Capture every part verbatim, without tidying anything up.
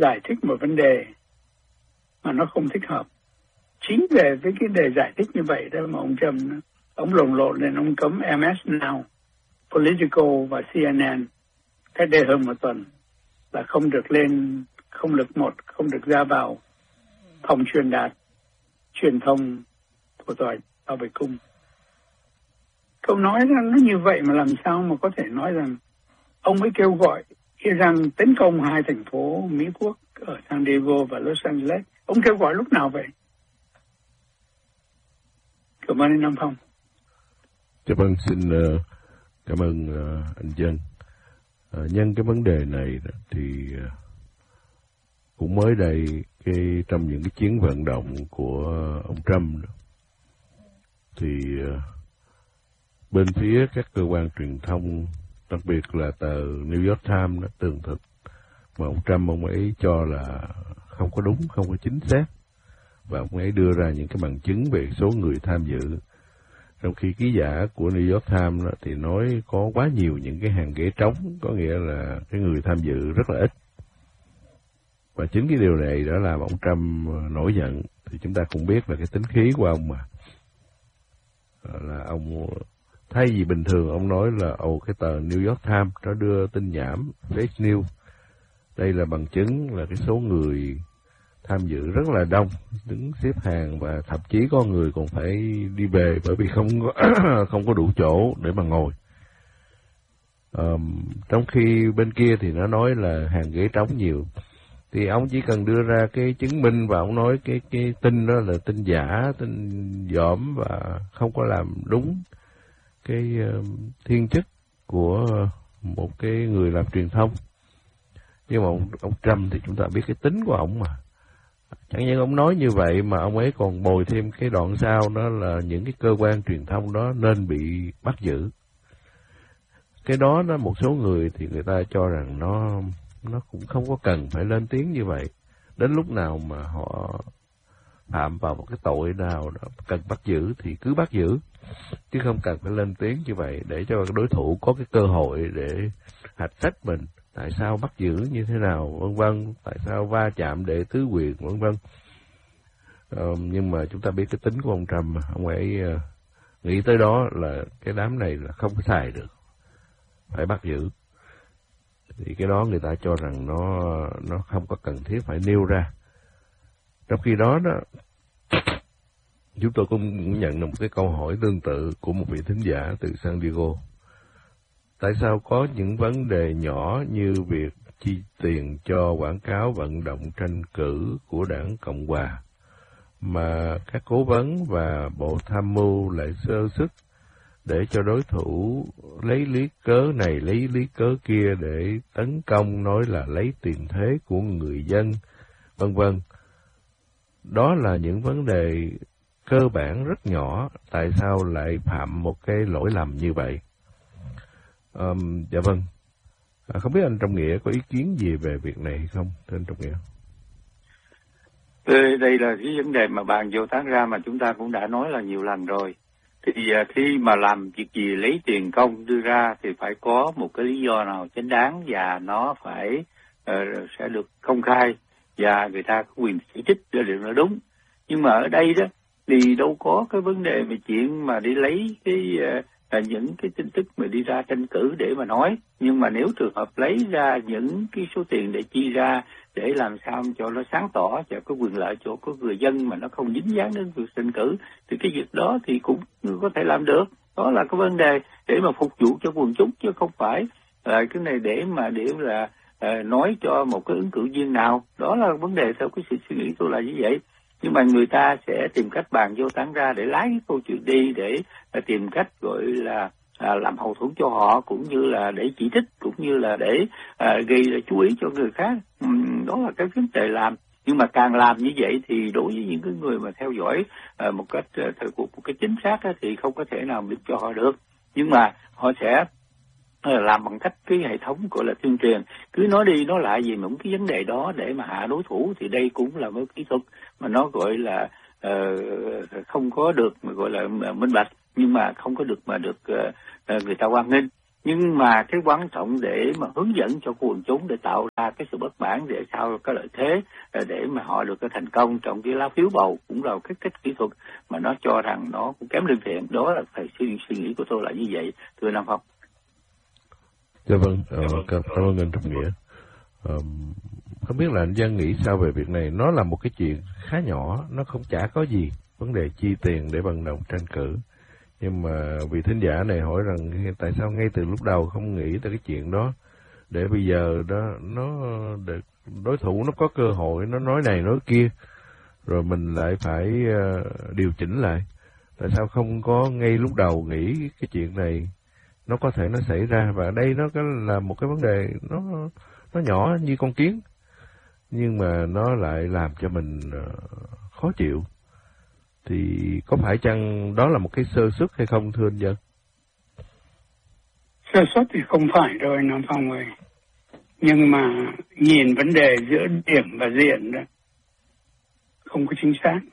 giải thích một vấn đề mà nó không thích hợp. Chính về với cái đề giải thích như vậy đó mà ông Trump, ông lồng lộn lên ông cấm em ét Now, Politico và xê en en cách đây hơn một tuần là không được lên, không được một, không được ra vào phòng truyền đạt, truyền thông của tòa Bảo vệ Cung. Câu nói ra nó như vậy mà làm sao mà có thể nói rằng ông ấy kêu gọi Iran tấn công hai thành phố Mỹ Quốc ở San Diego và Los Angeles. Ông kêu gọi lúc nào vậy? Cảm ơn anh Nam Phong. Dạ vâng, xin uh, cảm ơn uh, anh Dân. Uh, nhân cái vấn đề này thì uh, cũng mới đây cái trong những cái chiến vận động của ông Trump đó, thì uh, bên phía các cơ quan truyền thông, đặc biệt là tờ New York Times, nó tường thuật mà ông Trump ông ấy cho là không có đúng, không có chính xác, và ông ấy đưa ra những cái bằng chứng về số người tham dự. Trong khi ký giả của New York Times đó, thì nói có quá nhiều những cái hàng ghế trống, có nghĩa là cái người tham dự rất là ít. Và chính cái điều này đã làm ông Trump nổi giận. Thì chúng ta cũng biết là cái tính khí của ông mà. Là ông, thay vì bình thường ông nói là ồ cái tờ New York Times nó đưa tin nhảm, fake news. Đây là bằng chứng là cái số người tham dự rất là đông, đứng xếp hàng và thậm chí có người còn phải đi về bởi vì không có, không có đủ chỗ để mà ngồi. Um, trong khi bên kia thì nó nói là hàng ghế trống nhiều, thì ông chỉ cần đưa ra cái chứng minh và ông nói cái cái tin đó là tin giả, tin dỏm và không có làm đúng cái uh, thiên chức của một cái người làm truyền thông. Nhưng mà ông, ông Trump thì chúng ta biết cái tính của ông mà. Chẳng những ông nói như vậy mà ông ấy còn bồi thêm cái đoạn sau, đó là những cái cơ quan truyền thông đó nên bị bắt giữ. Cái đó đó một số người thì người ta cho rằng nó nó cũng không có cần phải lên tiếng như vậy. Đến lúc nào mà họ phạm vào một cái tội nào đó cần bắt giữ thì cứ bắt giữ, chứ không cần phải lên tiếng như vậy để cho đối thủ có cái cơ hội để hạch sách mình. Tại sao bắt giữ như thế nào, vân vân, tại sao va chạm đệ tứ quyền, vân vân. Ờ, nhưng mà chúng ta biết cái tính của ông Trump, ông ấy uh, nghĩ tới đó là cái đám này là không có xài được, phải bắt giữ. Thì cái đó người ta cho rằng nó nó không có cần thiết phải nêu ra. Trong khi đó đó, chúng tôi cũng nhận được một cái câu hỏi tương tự của một vị thính giả từ San Diego. Tại sao có những vấn đề nhỏ như việc chi tiền cho quảng cáo vận động tranh cử của đảng Cộng Hòa mà các cố vấn và bộ tham mưu lại sơ sức để cho đối thủ lấy lý cớ này lấy lý cớ kia để tấn công, nói là lấy tiền thế của người dân, vân vân. Đó là những vấn đề cơ bản rất nhỏ, tại sao lại phạm một cái lỗi lầm như vậy? Um, dạ vâng, à, không biết anh Trọng Nghĩa có ý kiến gì về việc này hay không, thưa anh Trọng Nghĩa? Đây là cái vấn đề mà bàn vô tháng ra mà chúng ta cũng đã nói là nhiều lần rồi. Thì khi mà làm việc gì lấy tiền công đưa ra thì phải có một cái lý do nào chính đáng và nó phải uh, sẽ được công khai và người ta có quyền chỉ trích để điều nó đúng. Nhưng mà ở đây đó thì đâu có cái vấn đề về chuyện mà đi lấy cái uh, là những cái tin tức mà đi ra tranh cử để mà nói. Nhưng mà nếu trường hợp lấy ra những cái số tiền để chi ra để làm sao cho nó sáng tỏ và có quyền lợi cho có người dân mà nó không dính dáng đến việc tranh cử thì cái việc đó thì cũng có thể làm được. Đó là cái vấn đề để mà phục vụ cho quần chúng, chứ không phải là cái này để mà để là uh, nói cho một cái ứng cử viên nào. Đó là vấn đề theo cái sự suy nghĩ tôi là như vậy. Nhưng mà người ta sẽ tìm cách bàn vô tán ra để lái cái câu chuyện đi, để uh, tìm cách gọi là uh, làm hậu thuẫn cho họ, cũng như là để chỉ trích, cũng như là để uh, gây là chú ý cho người khác. Um, đó là cái vấn đề làm. Nhưng mà càng làm như vậy thì đối với những cái người mà theo dõi uh, một cách uh, thời cuộc một cái chính xác uh, thì không có thể nào biết cho họ được. Nhưng mà họ sẽ làm bằng cách cái hệ thống gọi là tuyên truyền, cứ nói đi nói lại về những cái vấn đề đó để mà hạ đối thủ, thì đây cũng là một kỹ thuật mà nó gọi là uh, không có được mà gọi là minh bạch, nhưng mà không có được mà được uh, người ta hoan nghênh. Nhưng mà cái quan trọng để mà hướng dẫn cho quần chúng để tạo ra cái sự bất mãn để sao có lợi thế để mà họ được cái thành công trong cái lá phiếu bầu cũng là cái cách kỹ thuật mà nó cho rằng nó cũng kém lương thiện. Đó là phải suy, suy nghĩ của tôi là như vậy, thưa Nam Phong. Dạ vâng, ờ, cảm ơn anh Trung Nghĩa. Ờ, không biết là anh Giang nghĩ sao về việc này? Nó là một cái chuyện khá nhỏ, nó không chả có gì vấn đề chi tiền để vận động tranh cử. Nhưng mà vị thính giả này hỏi rằng tại sao ngay từ lúc đầu không nghĩ tới cái chuyện đó, để bây giờ đó nó để đối thủ nó có cơ hội nó nói này nói kia, rồi mình lại phải uh, điều chỉnh lại. Tại sao không có ngay lúc đầu nghĩ cái chuyện này nó có thể nó xảy ra? Và đây nó là một cái vấn đề nó nó nhỏ như con kiến, nhưng mà nó lại làm cho mình uh, khó chịu. Thì có phải chăng đó là một cái sơ suất hay không, thưa anh Dân? Sơ suất thì không phải rồi Nam Phong ơi. Nhưng mà nhìn vấn đề giữa điểm và diện đó không có chính xác.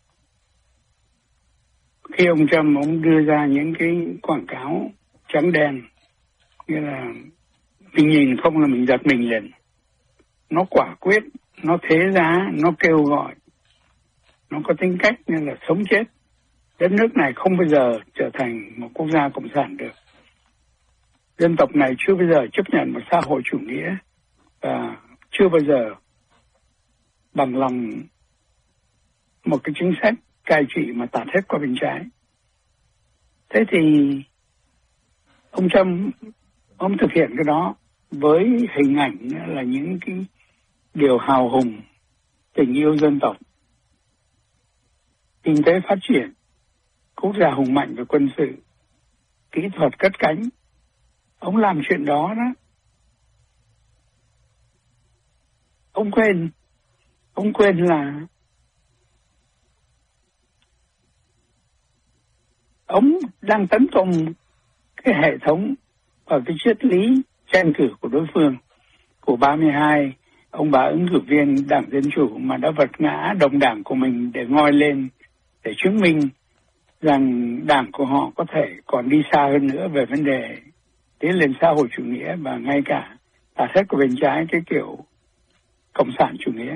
Khi ông Trump ông đưa ra những cái quảng cáo trắng đen, nghĩa là mình nhìn không là mình giật mình liền. Nó quả quyết, nó thế giá, nó kêu gọi, nó có tính cách như là sống chết. Đất nước này không bao giờ trở thành một quốc gia cộng sản được. Dân tộc này chưa bao giờ chấp nhận một xã hội chủ nghĩa và chưa bao giờ bằng lòng một cái chính sách cai trị mà tạt hết qua bên trái. Thế thì ông Trump ông thực hiện cái đó với hình ảnh là những cái điều hào hùng, tình yêu dân tộc, kinh tế phát triển, quốc gia hùng mạnh về quân sự, kỹ thuật cất cánh. Ông làm chuyện đó đó. Ông quên, ông quên là ông đang tấn công cái hệ thống và cái triết lý tranh cử của đối phương. Của ba mươi hai ông bà ứng cử viên Đảng Dân Chủ mà đã vật ngã đồng đảng của mình để ngoi lên, để chứng minh rằng đảng của họ có thể còn đi xa hơn nữa về vấn đề tiến lên xã hội chủ nghĩa và ngay cả tà xét của bên trái cái kiểu cộng sản chủ nghĩa.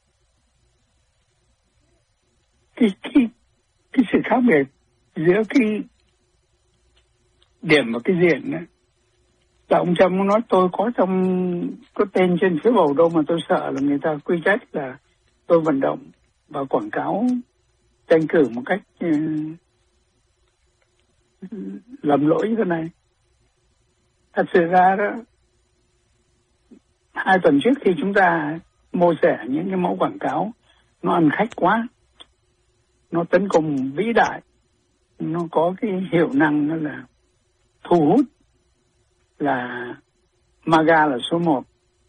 Cái, cái, cái sự khác biệt giữa cái điểm và cái diện đó là ông Trump nói tôi có trong có tên trên phiếu bầu đâu mà tôi sợ là người ta quy trách là tôi vận động và quảng cáo tranh cử một cách uh, lầm lỗi như thế này. Thật sự ra đó, hai tuần trước khi chúng ta mô tả những cái mẫu quảng cáo nó ăn khách quá, nó tấn công vĩ đại, nó có cái hiệu năng đó là thu hút, là MAGA là số một,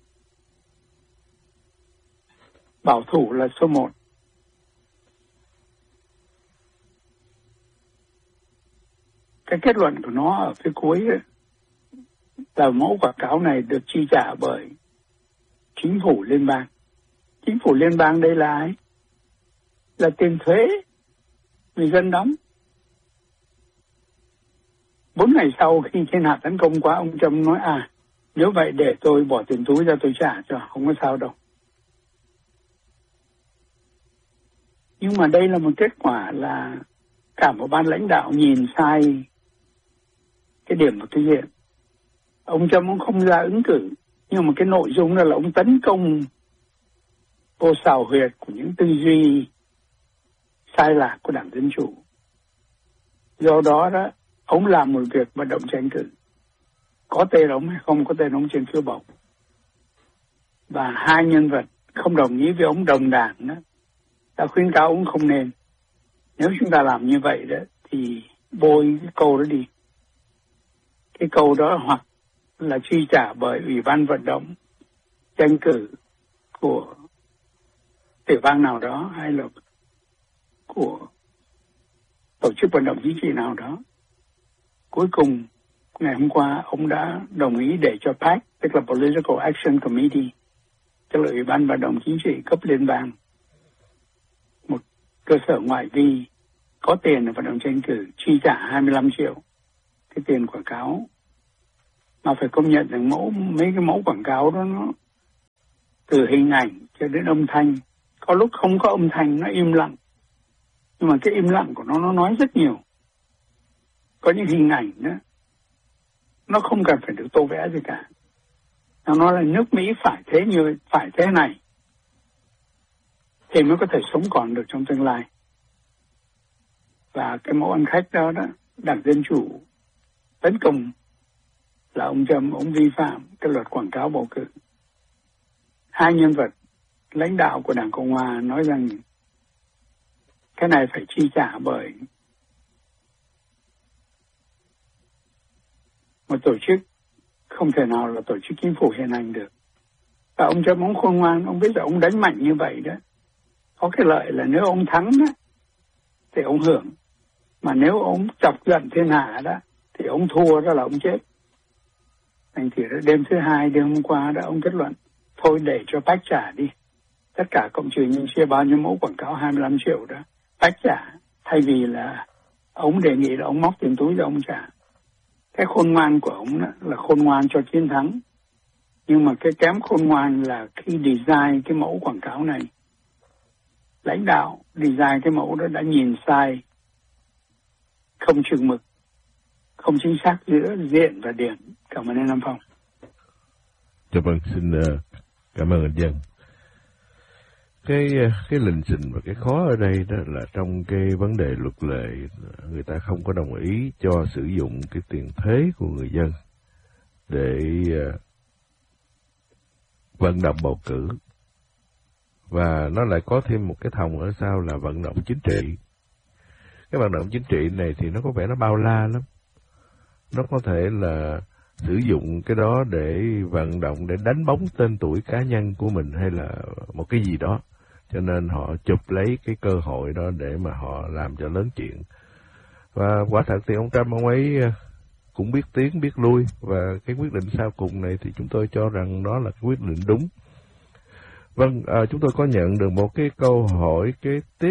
bảo thủ là số một. Cái kết luận của nó ở phía cuối ấy, là mẫu quảng cáo này được chi trả bởi chính phủ liên bang. Chính phủ liên bang đây là ai? Là tiền thuế người dân đóng. Bốn ngày sau khi thiên hạ tấn công quá, ông Trump nói à nếu vậy để tôi bỏ tiền túi ra tôi trả cho, không có sao đâu. Nhưng mà đây là một kết quả là cả một ban lãnh đạo nhìn sai cái điểm và cái diện. Ông Trump ông không ra ứng cử, nhưng mà cái nội dung đó là ông tấn công vô xào huyệt của những tư duy sai lạc của Đảng Dân Chủ. Do đó đó, ông làm một việc vận động tranh cử, có tên ông hay không có tên ông trên phiếu bầu. Và hai nhân vật không đồng ý với ông đồng đảng đó, ta khuyến cáo ông không nên. Nếu chúng ta làm như vậy đó, thì bôi cái câu đó đi. Cái câu đó hoặc là chi trả bởi Ủy ban vận động tranh cử của tiểu bang nào đó, hay là của tổ chức vận động chính trị nào đó. Cuối cùng, ngày hôm qua, ông đã đồng ý để cho PAC, tức là Political Action Committee, tức là Ủy ban vận động chính trị cấp liên bang, một cơ sở ngoại vi có tiền để vận động tranh cử, chi trả hai mươi lăm triệu cái tiền quảng cáo Mà phải công nhận rằng mẫu mấy cái mẫu quảng cáo đó nó từ hình ảnh cho đến âm thanh, có lúc không có âm thanh, nó im lặng, nhưng mà cái im lặng của nó nó nói rất nhiều. Có những hình ảnh đó nó không cần phải được tô vẽ gì cả, nó nói là nước Mỹ phải thế như phải thế này thì mới có thể sống còn được trong tương lai. Và cái mẫu ăn khách đó đó, Đảng Dân Chủ tấn công là ông Trump, ông vi phạm cái luật quảng cáo bầu cử. Hai nhân vật lãnh đạo của Đảng Cộng Hòa nói rằng cái này phải chi trả bởi một tổ chức không thể nào là tổ chức chính phủ hiện hành được. Và ông Trump ông khôn ngoan, ông biết là ông đánh mạnh như vậy đó, có cái lợi là nếu ông thắng đó, thì ông hưởng, mà nếu ông chọc giận thiên hạ đó thì ông thua, đó là ông chết. Thành thì đêm thứ hai, đêm hôm qua đó, ông kết luận thôi để cho bách trả đi, tất cả cộng trừ những xe bao nhiêu mẫu quảng cáo hai mươi lăm triệu đó, bách trả, thay vì là ông đề nghị là ông móc tiền túi ra ông trả. Cái khôn ngoan của ông đó là khôn ngoan cho chiến thắng, nhưng mà cái kém khôn ngoan là khi design cái mẫu quảng cáo này, lãnh đạo design cái mẫu đó đã nhìn sai, không chừng mực, không chính xác giữa diện và điểm. Cảm ơn anh Nam Phong. Dạ vâng, xin uh, cảm ơn anh Dân. Cái cái lình xình và cái khó ở đây đó là trong cái vấn đề luật lệ, người ta không có đồng ý cho sử dụng cái tiền thuế của người dân để uh, vận động bầu cử. Và nó lại có thêm một cái thòng ở sau là vận động chính trị. Cái vận động chính trị này thì nó có vẻ nó bao la lắm. Nó có thể là sử dụng cái đó để vận động, để đánh bóng tên tuổi cá nhân của mình hay là một cái gì đó. Cho nên họ chụp lấy cái cơ hội đó để mà họ làm cho lớn chuyện. Và quả thật thì ông Trump, ông ấy cũng biết tiến, biết lui. Và cái quyết định sau cùng này thì chúng tôi cho rằng đó là cái quyết định đúng. Vâng, à, chúng tôi có nhận được một cái câu hỏi kế tiếp.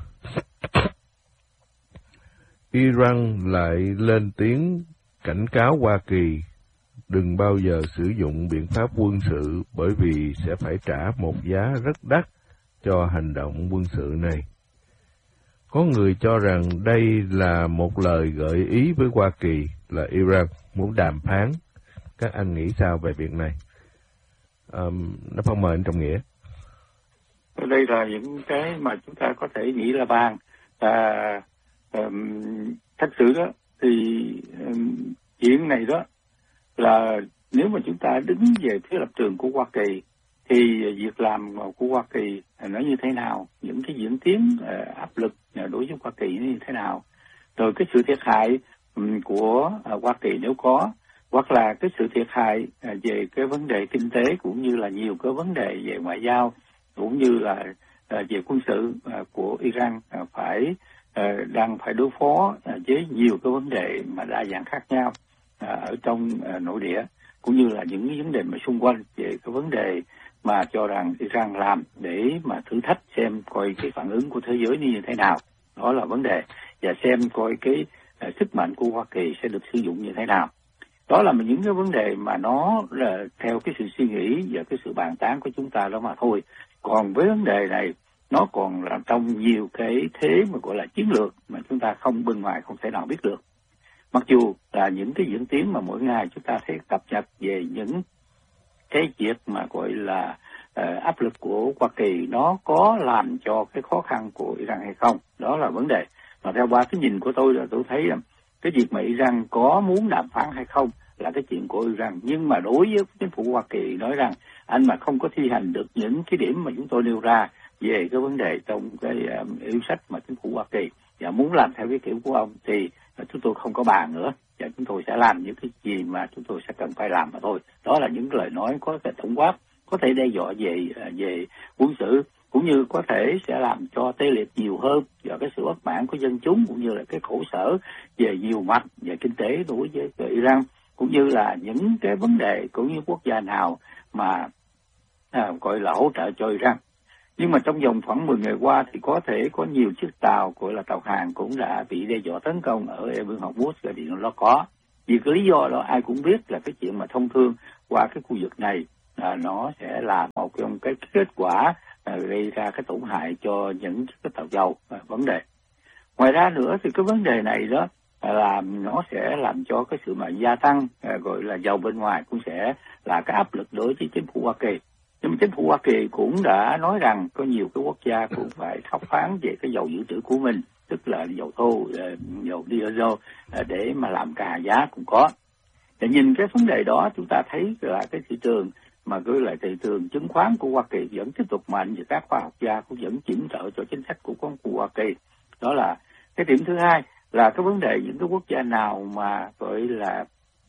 Iran lại lên tiếng cảnh cáo Hoa Kỳ đừng bao giờ sử dụng biện pháp quân sự bởi vì sẽ phải trả một giá rất đắt cho hành động quân sự này. Có người cho rằng đây là một lời gợi ý với Hoa Kỳ là Iran muốn đàm phán. Các anh nghĩ sao về việc này? Um, nó phong mời anh Trọng Nghĩa. Đây là những cái mà chúng ta có thể nghĩ là bàn. À, um, thật sự đó thì um, chuyện này đó là nếu mà chúng ta đứng về phía lập trường của Hoa Kỳ thì việc làm của Hoa Kỳ nó như thế nào, những cái diễn tiến uh, áp lực đối với Hoa Kỳ như thế nào, rồi cái sự thiệt hại um, của uh, Hoa Kỳ nếu có, hoặc là cái sự thiệt hại uh, về cái vấn đề kinh tế cũng như là nhiều cái vấn đề về ngoại giao cũng như là uh, về quân sự uh, của Iran uh, phải uh, đang phải đối phó uh, với nhiều cái vấn đề mà đa dạng khác nhau uh, ở trong uh, nội địa, cũng như là những cái vấn đề mà xung quanh về cái vấn đề mà cho rằng Iran làm để mà thử thách xem coi cái phản ứng của thế giới như thế nào. Đó là vấn đề, và xem coi cái uh, sức mạnh của Hoa Kỳ sẽ được sử dụng như thế nào. Đó là những cái vấn đề mà nó là theo cái sự suy nghĩ và cái sự bàn tán của chúng ta đó mà thôi. Còn với vấn đề này, nó còn là trong nhiều cái thế mà gọi là chiến lược mà chúng ta không bên ngoài không thể nào biết được. Mặc dù là những cái diễn tiến mà mỗi ngày chúng ta thấy cập nhật về những cái việc mà gọi là uh, áp lực của Hoa Kỳ, nó có làm cho cái khó khăn của Iran hay không, đó là vấn đề. Mà theo ba cái nhìn của tôi là tôi thấy cái việc mà Iran có muốn đàm phán hay không là cái chuyện của Iran, nhưng mà đối với chính phủ Hoa Kỳ nói rằng anh mà không có thi hành được những cái điểm mà chúng tôi nêu ra về cái vấn đề trong cái um, yêu sách mà chính phủ Hoa Kỳ và muốn làm theo cái kiểu của ông thì chúng tôi không có bàn nữa, và chúng tôi sẽ làm những cái gì mà chúng tôi sẽ cần phải làm mà thôi. Đó là những lời nói có thể tổng quát, có thể đe dọa về về quân sự, cũng như có thể sẽ làm cho tê liệt nhiều hơn và cái sự bất mãn của dân chúng, cũng như là cái khổ sở về nhiều mặt về kinh tế đối với Iran, cũng như là những cái vấn đề cũng như quốc gia nào mà à, gọi là hỗ trợ cho Iran. Nhưng mà trong vòng khoảng mười ngày qua thì có thể có nhiều chiếc tàu gọi là tàu hàng cũng đã bị đe dọa tấn công ở eo biển Hormuz, và điều đó có. Vì cái lý do đó ai cũng biết là cái chuyện mà thông thương qua cái khu vực này à, nó sẽ là một trong cái kết quả à, gây ra cái tổn hại cho những cái tàu dầu à, vấn đề. Ngoài ra nữa thì cái vấn đề này đó à, làm nó sẽ làm cho cái sự mà gia tăng à, gọi là dầu bên ngoài cũng sẽ là cái áp lực đối với chính phủ Hoa Kỳ. Nhưng mà chính phủ Hoa Kỳ cũng đã nói rằng có nhiều cái quốc gia cũng phải thắp phán về cái dầu dự trữ của mình, tức là dầu thô, dầu diesel để mà làm cà giá cũng có. Để nhìn cái vấn đề đó chúng ta thấy là cái thị trường mà cứ lại thị trường chứng khoán của Hoa Kỳ vẫn tiếp tục mạnh và các khoa học gia cũng vẫn chỉnh trợ cho chính sách của chính phủ Hoa Kỳ. Đó là cái điểm thứ hai, là cái vấn đề những cái quốc gia nào mà gọi là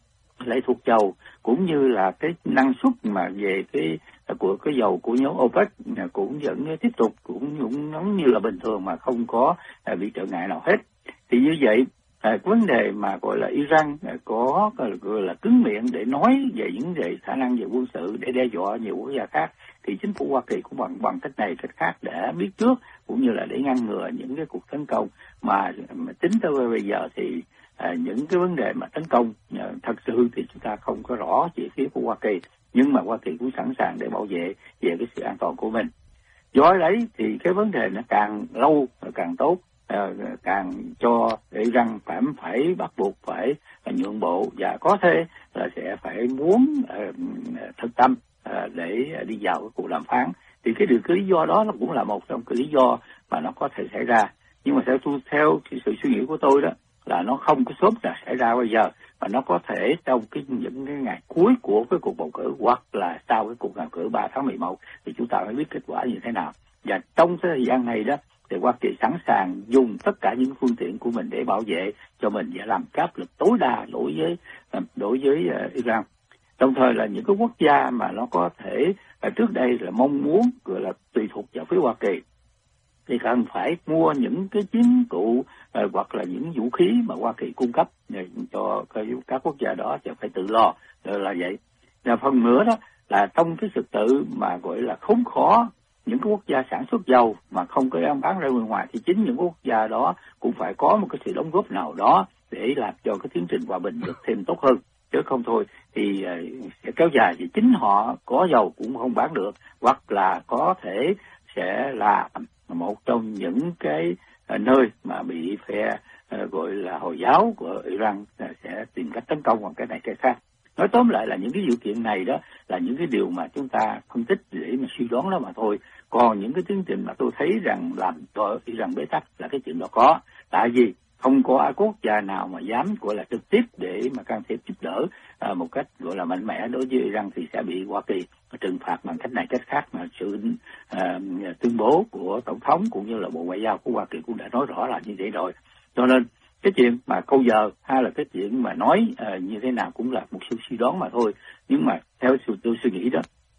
lệ thuộc dầu cũng như là cái năng suất mà về cái của cái dầu của nhóm OPEC cũng vẫn tiếp tục cũng cũng giống như là bình thường mà không có bị trở ngại nào hết. Thì như vậy à, vấn đề mà gọi là Iran có gọi là cứng miệng để nói về những về khả năng về quân sự để đe dọa nhiều quốc gia khác, thì chính phủ Hoa Kỳ cũng bằng bằng cách này cách khác để biết trước cũng như là để ngăn ngừa những cái cuộc tấn công mà, mà tính tới bây giờ thì à, những cái vấn đề mà tấn công à, thật sự thì chúng ta không có rõ về phía của Hoa Kỳ, nhưng mà Hoa Kỳ cũng sẵn sàng để bảo vệ về cái sự an toàn của mình. Do đấy thì cái vấn đề nó càng lâu càng tốt, à, càng cho Iran phải phải bắt buộc phải nhượng bộ và có thể là sẽ phải muốn à, thực tâm à, để đi vào cái cuộc đàm phán. Thì cái điều cái lý do đó nó cũng là một trong cái lý do mà nó có thể xảy ra. Nhưng mà theo theo cái sự suy nghĩ của tôi đó là nó không có sớm là xảy ra bây giờ, và nó có thể trong cái những cái ngày cuối của cái cuộc bầu cử hoặc là sau cái cuộc bầu cử ba tháng mười một thì chúng ta mới biết kết quả như thế nào. Và trong cái thời gian này đó thì Hoa Kỳ sẵn sàng dùng tất cả những phương tiện của mình để bảo vệ cho mình và làm áp lực tối đa đối với đối với uh, Iran. Đồng thời là những cái quốc gia mà nó có thể uh, trước đây là mong muốn gọi là tùy thuộc vào phía Hoa Kỳ thì cần phải mua những cái chiến cụ uh, hoặc là những vũ khí mà Hoa Kỳ cung cấp cho các quốc gia đó sẽ phải tự lo, là vậy. Và phần nữa đó là trong cái sự tự mà gọi là khốn khó những cái quốc gia sản xuất dầu mà không có đem bán ra bên ngoài, thì chính những quốc gia đó cũng phải có một cái sự đóng góp nào đó để làm cho cái tiến trình hòa bình được thêm tốt hơn, chứ không thôi thì uh, sẽ kéo dài, thì chính họ có dầu cũng không bán được, hoặc là có thể sẽ là một trong những cái uh, nơi mà bị phe uh, gọi là Hồi giáo của Iran uh, sẽ tìm cách tấn công bằng cái này cái khác. Nói tóm lại là những cái điều kiện này đó là những cái điều mà chúng ta phân tích để mà suy đoán đó mà thôi. Còn những cái tiến trình mà tôi thấy rằng làm cho Iran bế tắc là cái chuyện đó có. Tại vì không có quốc gia nào mà dám gọi là trực tiếp để mà can thiệp giúp đỡ à, một cách gọi là mạnh mẽ đối với Iran, thì sẽ bị Hoa Kỳ trừng phạt bằng cách này cách khác. Mà sự à, tuyên bố của Tổng thống cũng như là Bộ Ngoại giao của Hoa Kỳ cũng đã nói rõ là như vậy rồi. Cho nên cái chuyện mà câu giờ hay là cái chuyện mà nói uh, như thế nào cũng là một sự suy đoán mà thôi. Nhưng mà theo sự tôi suy nghĩ đó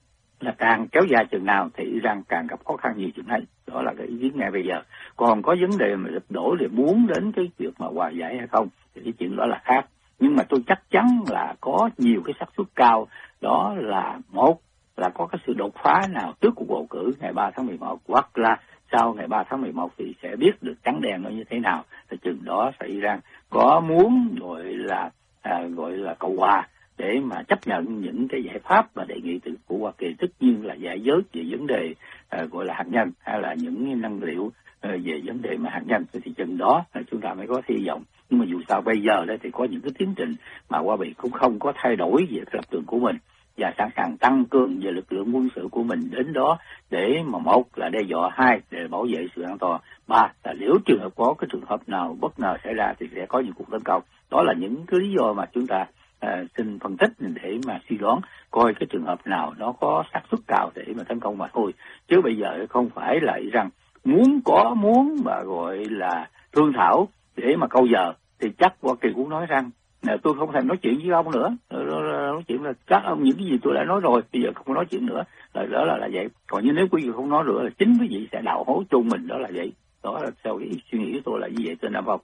là càng kéo dài chừng nào thì Iran càng gặp khó khăn nhiều chừng ấy. Đó là cái ý kiến ngay bây giờ. Còn có vấn đề mà lật đổ để muốn đến cái việc mà hòa giải hay không thì cái chuyện đó là khác. Nhưng mà tôi chắc chắn là có nhiều cái xác suất cao, đó là một là có cái sự đột phá nào trước cuộc bầu cử ngày ba tháng mười một, hoặc là sau ngày ba tháng mười một thì sẽ biết được trắng đen nó như thế nào. Thì chừng đó sẽ Iran có muốn gọi là à, gọi là cầu hòa để mà chấp nhận những cái giải pháp và đề nghị từ của Hoa Kỳ, tất nhiên là giải dớt về vấn đề à, gọi là hạt nhân hay là những năng liệu à, về vấn đề mà hạt nhân, thì chừng đó là chúng ta mới có hy vọng. Nhưng mà dù sao bây giờ đây thì có những cái tiến trình mà Hoa Kỳ cũng không có thay đổi về cái lập trường của mình và sẵn sàng tăng cường về lực lượng quân sự của mình đến đó để mà một là đe dọa, hai để bảo vệ sự an toàn, ba là nếu trường hợp có cái trường hợp nào bất ngờ xảy ra thì sẽ có những cuộc tấn công. Đó là những cái lý do mà chúng ta à, xin phân tích để mà suy đoán coi cái trường hợp nào nó có xác suất cao để mà tấn công mà thôi. Chứ bây giờ không phải là rằng muốn có muốn mà gọi là thương thảo để mà câu giờ thì chắc Hoa Kỳ cũng nói rằng tôi không thèm nói chuyện với ông nữa, nói chuyện là các ông những cái gì tôi đã nói rồi, bây giờ không nói chuyện nữa, là đó là là vậy. Còn như nếu quý vị không nói nữa là chính quý vị sẽ đào hố chôn mình, đó là vậy. Đó là theo cái suy nghĩ của tôi là như vậy, tôi Nam Phong.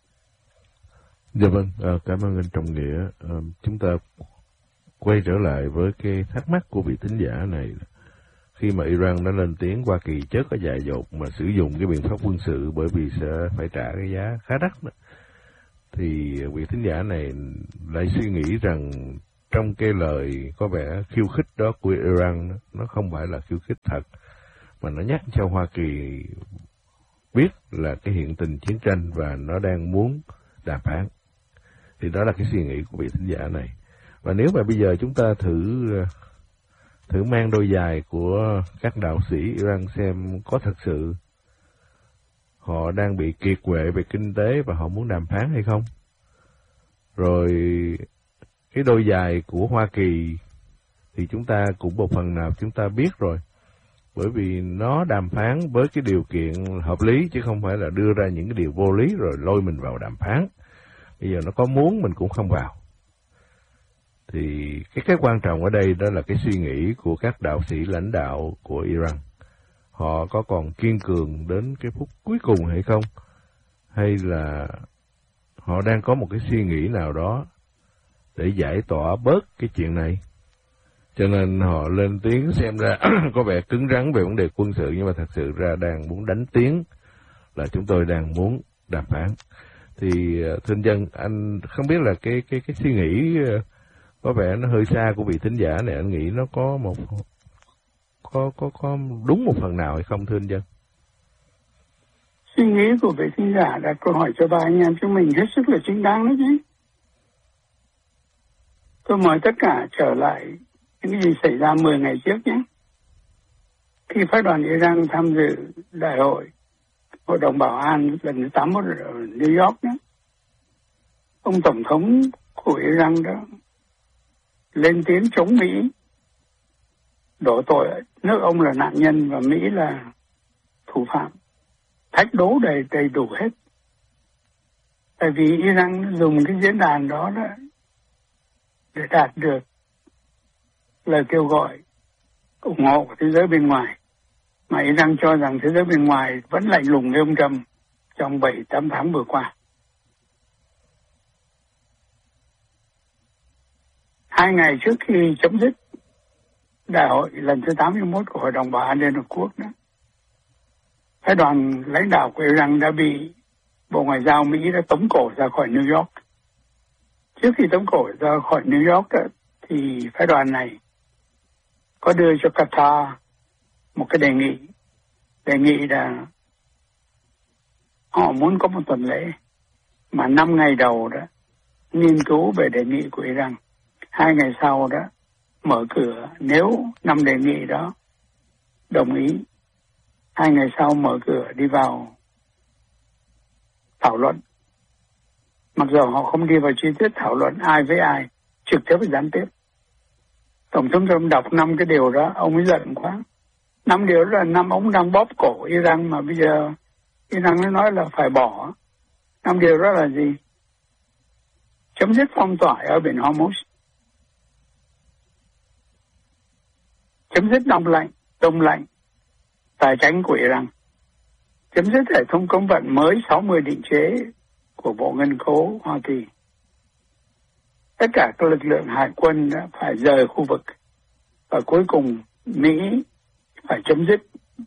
Dạ vâng, à, cảm ơn anh Trọng Nghĩa. À, chúng ta quay trở lại với cái thắc mắc của vị thính giả này. Khi mà Iran đã lên tiếng Hoa Kỳ chớ có dại dột mà sử dụng cái biện pháp quân sự bởi vì sẽ phải trả cái giá khá đắt đó, thì vị thính giả này lại suy nghĩ rằng trong cái lời có vẻ khiêu khích đó của Iran, nó không phải là khiêu khích thật, mà nó nhắc cho Hoa Kỳ biết là cái hiện tình chiến tranh và nó đang muốn đàm phán. Thì đó là cái suy nghĩ của vị thính giả này. Và nếu mà bây giờ chúng ta thử thử mang đôi giày của các đạo sĩ Iran xem có thật sự họ đang bị kiệt quệ về kinh tế và họ muốn đàm phán hay không. Rồi cái đôi giày của Hoa Kỳ thì chúng ta cũng một phần nào chúng ta biết rồi. Bởi vì nó đàm phán với cái điều kiện hợp lý chứ không phải là đưa ra những cái điều vô lý rồi lôi mình vào đàm phán. Bây giờ nó có muốn mình cũng không vào. Thì cái cái quan trọng ở đây đó là cái suy nghĩ của các đạo sĩ lãnh đạo của Iran. Họ có còn kiên cường đến cái phút cuối cùng hay không? Hay là họ đang có một cái suy nghĩ nào đó để giải tỏa bớt cái chuyện này? Cho nên họ lên tiếng xem ra có vẻ cứng rắn về vấn đề quân sự, nhưng mà thật sự ra đang muốn đánh tiếng là chúng tôi đang muốn đàm phán. Thì thưa anh Dân, anh không biết là cái cái cái suy nghĩ có vẻ nó hơi xa của vị thính giả này, anh nghĩ nó có một có có có đúng một phần nào hay không thưa anh Dân? Suy nghĩ của vị thính giả đặt câu hỏi cho ba anh em chúng mình hết sức là chính đáng đó chứ. Tôi mời tất cả trở lại những cái gì xảy ra mười ngày trước nhé. Khi phái đoàn Iran tham dự đại hội Hội đồng Bảo an lần thứ tám mươi mốt ở New York đó, ông Tổng thống của Iran đó lên tiếng chống Mỹ, đổ tội nước ông là nạn nhân và Mỹ là thủ phạm, thách đố đầy đầy đủ hết. Tại vì Iran dùng cái diễn đàn đó, đó để đạt được lời kêu gọi ủng hộ của thế giới bên ngoài, mà Iran cho rằng thế giới bên ngoài vẫn lạnh lùng với ông Trump trong bảy tám tháng vừa qua. Hai ngày trước khi chấm dứt đại hội lần thứ tám mươi mốt của Hội đồng Bảo an Liên Hợp Quốc đó, phái đoàn lãnh đạo của Iran đã bị Bộ Ngoại giao Mỹ đã tống cổ ra khỏi New York. Trước khi tống cổ ra khỏi New York đó, thì phái đoàn này có đưa cho Qatar một cái đề nghị. Đề nghị là họ muốn có một tuần lễ mà năm ngày đầu đó nghiên cứu về đề nghị của Iran. Hai ngày sau đó mở cửa, nếu năm đề nghị đó đồng ý, hai ngày sau mở cửa đi vào thảo luận. Mặc dù họ không đi vào chi tiết thảo luận ai với ai, trực tiếp và gián tiếp. Tổng thống Trump đọc năm cái điều đó, ông ấy giận quá. Năm điều đó là năm ông đang bóp cổ Iran, mà bây giờ Iran nó nói là phải bỏ. Năm điều đó là gì? Chấm dứt phong tỏa ở biển Hormuz, chấm dứt đông lạnh, đông lạnh, tài chính của Iran, chấm dứt hệ thống cấm vận mới sáu mươi định chế của Bộ Ngân khố Hoa Kỳ. Tất cả các lực lượng hải quân đã phải rời khu vực, và cuối cùng Mỹ phải chấm dứt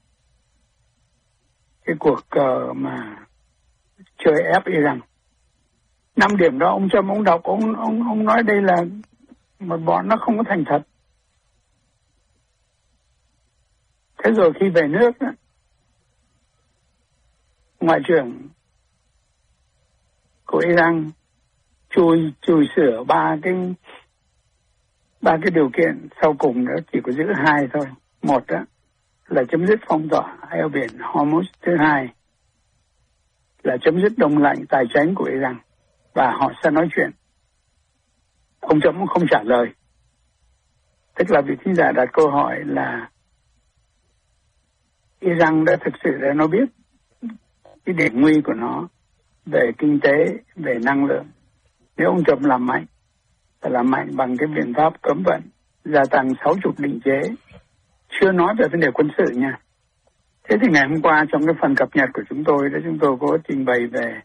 cái cuộc uh, mà chơi ép Iran. Năm điểm đó ông Trump ông đọc, ông ông ông nói đây là một bọn nó không có thành thật. Thế rồi khi về nước đó, Ngoại trưởng của Iran chui chui sửa ba cái ba cái điều kiện sau cùng đó, chỉ có giữ hai thôi. Một đó là chấm dứt phong tỏa eo biển Hormuz, thứ hai là chấm dứt đông lạnh tài chính của Iran, và họ sẽ nói chuyện. Ông Trump cũng không trả lời. Tức là vị thính giả đặt câu hỏi là Iran đã thực sự đã nó biết cái điểm nguy của nó về kinh tế, về năng lượng. Nếu ông Trump làm mạnh, phải làm mạnh bằng cái biện pháp cấm vận, gia tăng sáu mươi định chế, chưa nói về vấn đề quân sự nha. Thế thì ngày hôm qua trong cái phần cập nhật của chúng tôi đó, chúng tôi có trình bày về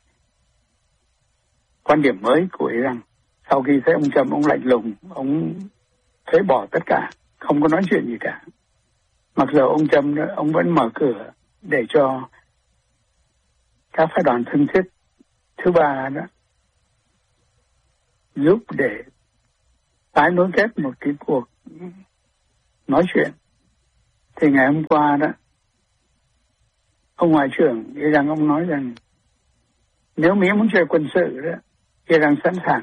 quan điểm mới của Iran. Sau khi thấy ông Trump, ông lạnh lùng, ông phế bỏ tất cả, không có nói chuyện gì cả. Mặc dù ông Trump đó, ông vẫn mở cửa để cho các phái đoàn thân thiết thứ ba đó giúp để tái nối kết một cái cuộc nói chuyện. Thì ngày hôm qua đó, ông Ngoại trưởng Iran ông nói rằng nếu Mỹ muốn chơi quân sự đó, Iran sẵn sàng.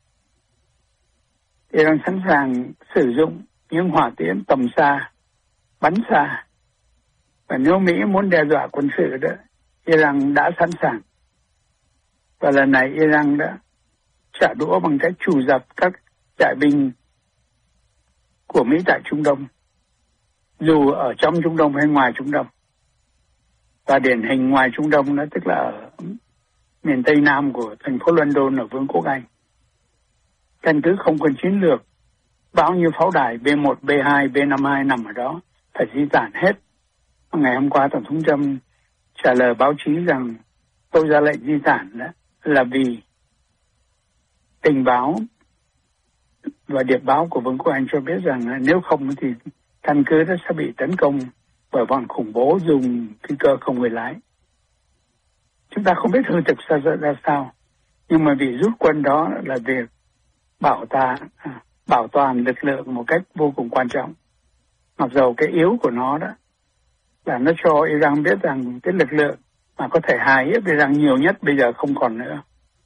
Iran sẵn sàng sử dụng những hỏa tiễn tầm xa, bắn xa. Và nếu Mỹ muốn đe dọa quân sự đó, Iran đã sẵn sàng. Và lần này Iran đã trả đũa bằng cách trù dập các trại binh của Mỹ tại Trung Đông, dù ở trong Trung Đông hay ngoài Trung Đông. Và điển hình ngoài Trung Đông đó tức là ở miền Tây Nam của thành phố London ở Vương quốc Anh. Căn cứ không quân chiến lược, bao nhiêu pháo đài B một, B hai, B năm mươi hai nằm ở đó, phải di tản hết. Ngày hôm qua Tổng thống Trump trả lời báo chí rằng tôi ra lệnh di tản đó là vì tình báo và điệp báo của Vương quốc Anh cho biết rằng nếu không thì căn cứ đó sẽ bị tấn công bởi bọn khủng bố dùng phi cơ không người lái. Chúng ta không biết hư thực ra, ra sao, nhưng mà vì rút quân đó là việc bảo ta bảo toàn lực lượng một cách vô cùng quan trọng. Mặc dầu cái yếu của nó đó là nó cho Iran biết rằng cái lực lượng mà có thể hài hiếp Iran nhiều nhất bây giờ không còn nữa.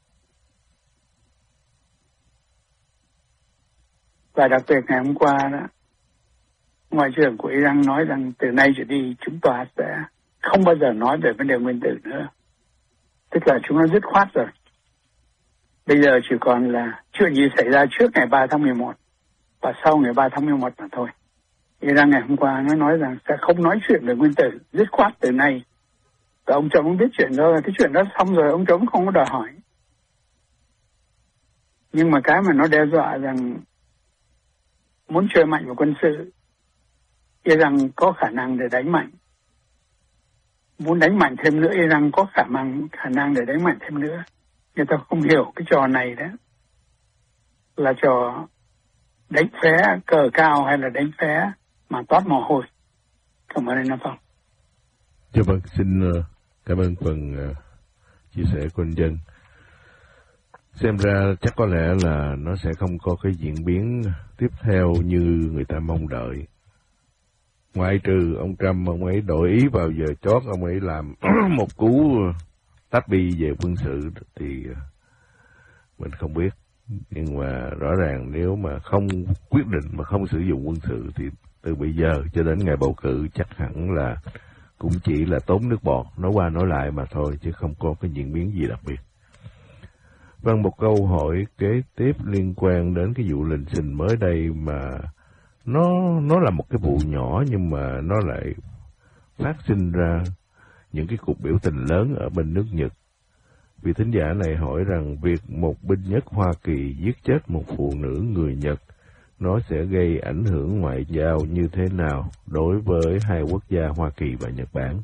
Và đặc biệt ngày hôm qua đó, Ngoại trưởng của Iran nói rằng từ nay trở đi chúng ta sẽ không bao giờ nói về vấn đề nguyên tử nữa. Tức là chúng nó dứt khoát rồi. Bây giờ chỉ còn là chuyện gì xảy ra trước ngày ba tháng mười một và sau ngày ba tháng mười một mà thôi. Iran ngày hôm qua nó nói rằng sẽ không nói chuyện về nguyên tử, dứt khoát từ nay. Và ông Trump không biết chuyện đó, cái chuyện đó xong rồi ông Trump không có đòi hỏi. Nhưng mà cái mà nó đe dọa rằng muốn chơi mạnh vào quân sự, Iran có khả năng để đánh mạnh. Muốn đánh mạnh thêm nữa, Iran có khả năng khả năng để đánh mạnh thêm nữa. Người ta không hiểu cái trò này đó là trò đánh phé cờ cao hay là đánh phé mà toát mồ hôi. Cảm ơn anh Nam Phong. Dạ vâng, xin uh, cảm ơn phần uh, chia sẻ của anh Dân. Xem ra chắc có lẽ là nó sẽ không có cái diễn biến tiếp theo như người ta mong đợi. Ngoại trừ ông Trump, ông ấy đổi ý vào giờ chót, ông ấy làm một cú tách bi về quân sự thì mình không biết. Nhưng mà rõ ràng nếu mà không quyết định mà không sử dụng quân sự thì từ bây giờ cho đến ngày bầu cử chắc hẳn là cũng chỉ là tốn nước bọt, nói qua nói lại mà thôi, chứ không có cái diễn biến gì đặc biệt. Vâng, một câu hỏi kế tiếp liên quan đến cái vụ lình xình mới đây mà nó nó là một cái vụ nhỏ nhưng mà nó lại phát sinh ra những cái cuộc biểu tình lớn ở bên nước Nhật. Vị thính giả này hỏi rằng việc một binh nhất Hoa Kỳ giết chết một phụ nữ người Nhật nó sẽ gây ảnh hưởng ngoại giao như thế nào đối với hai quốc gia Hoa Kỳ và Nhật Bản?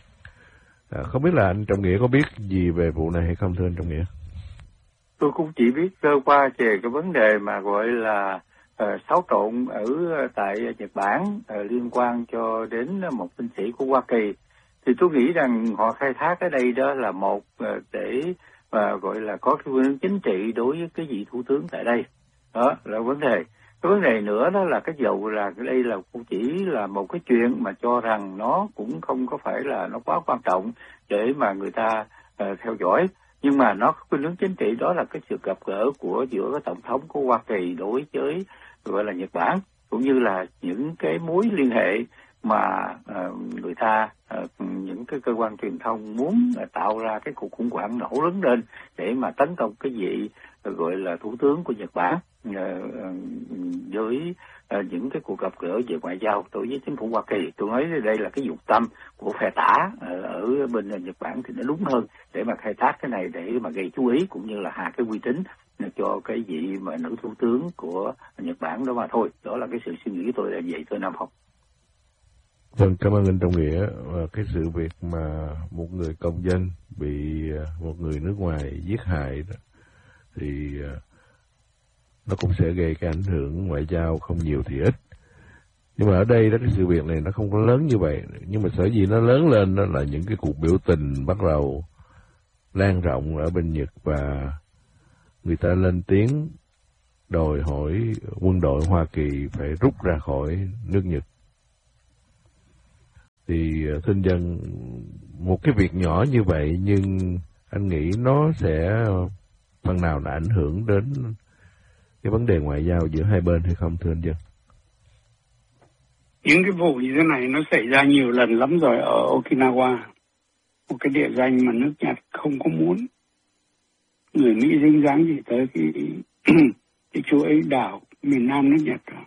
À, không biết là anh Trọng Nghĩa có biết gì về vụ này hay không thưa anh Trọng Nghĩa? Tôi cũng chỉ biết sơ qua về cái vấn đề mà gọi là uh, xáo trộn ở tại Nhật Bản uh, liên quan cho đến một binh sĩ của Hoa Kỳ. Thì tôi nghĩ rằng họ khai thác ở đây đó là một uh, để uh, gọi là có cái phương hướng chính trị đối với cái vị thủ tướng tại đây. Đó là vấn đề. Cái vấn đề nữa đó là cái dầu là đây là cũng chỉ là một cái chuyện mà cho rằng nó cũng không có phải là nó quá quan trọng để mà người ta uh, theo dõi. Nhưng mà nó khuynh hướng chính trị đó là cái sự gặp gỡ của giữa cái tổng thống của Hoa Kỳ đối với gọi là Nhật Bản, cũng như là những cái mối liên hệ mà uh, người ta uh, những cái cơ quan truyền thông muốn uh, tạo ra cái cuộc khủng hoảng nổ lớn lên để mà tấn công cái vị uh, gọi là thủ tướng của Nhật Bản uh, uh, với uh, những cái cuộc gặp gỡ về ngoại giao đối với chính phủ Hoa Kỳ. Tôi nói đây là cái dụng tâm của phe tả uh, ở bên Nhật Bản thì nó đúng hơn để mà khai thác cái này để mà gây chú ý cũng như là hạ cái uy tín cho cái vị mà nữ thủ tướng của Nhật Bản đó mà thôi. Đó là cái sự suy nghĩ của tôi là vậy thôi Nam Phong. Vâng, cảm ơn anh Trọng Nghĩa. Cái sự việc mà một người công dân bị một người nước ngoài giết hại đó, thì nó cũng sẽ gây cái ảnh hưởng ngoại giao không nhiều thì ít. Nhưng mà ở đây đó, cái sự việc này nó không có lớn như vậy. Nhưng mà sở dĩ nó lớn lên đó là những cái cuộc biểu tình bắt đầu lan rộng ở bên Nhật và người ta lên tiếng đòi hỏi quân đội Hoa Kỳ phải rút ra khỏi nước Nhật. Thì thưa dân, một cái việc nhỏ như vậy nhưng anh nghĩ nó sẽ phần nào đã ảnh hưởng đến cái vấn đề ngoại giao giữa hai bên hay không thưa anh Dân? Những cái vụ như thế này nó xảy ra nhiều lần lắm rồi ở Okinawa, một cái địa danh mà nước Nhật không có muốn người Mỹ dính dáng gì tới cái cái chỗ ấy, đảo miền Nam nước Nhật đó.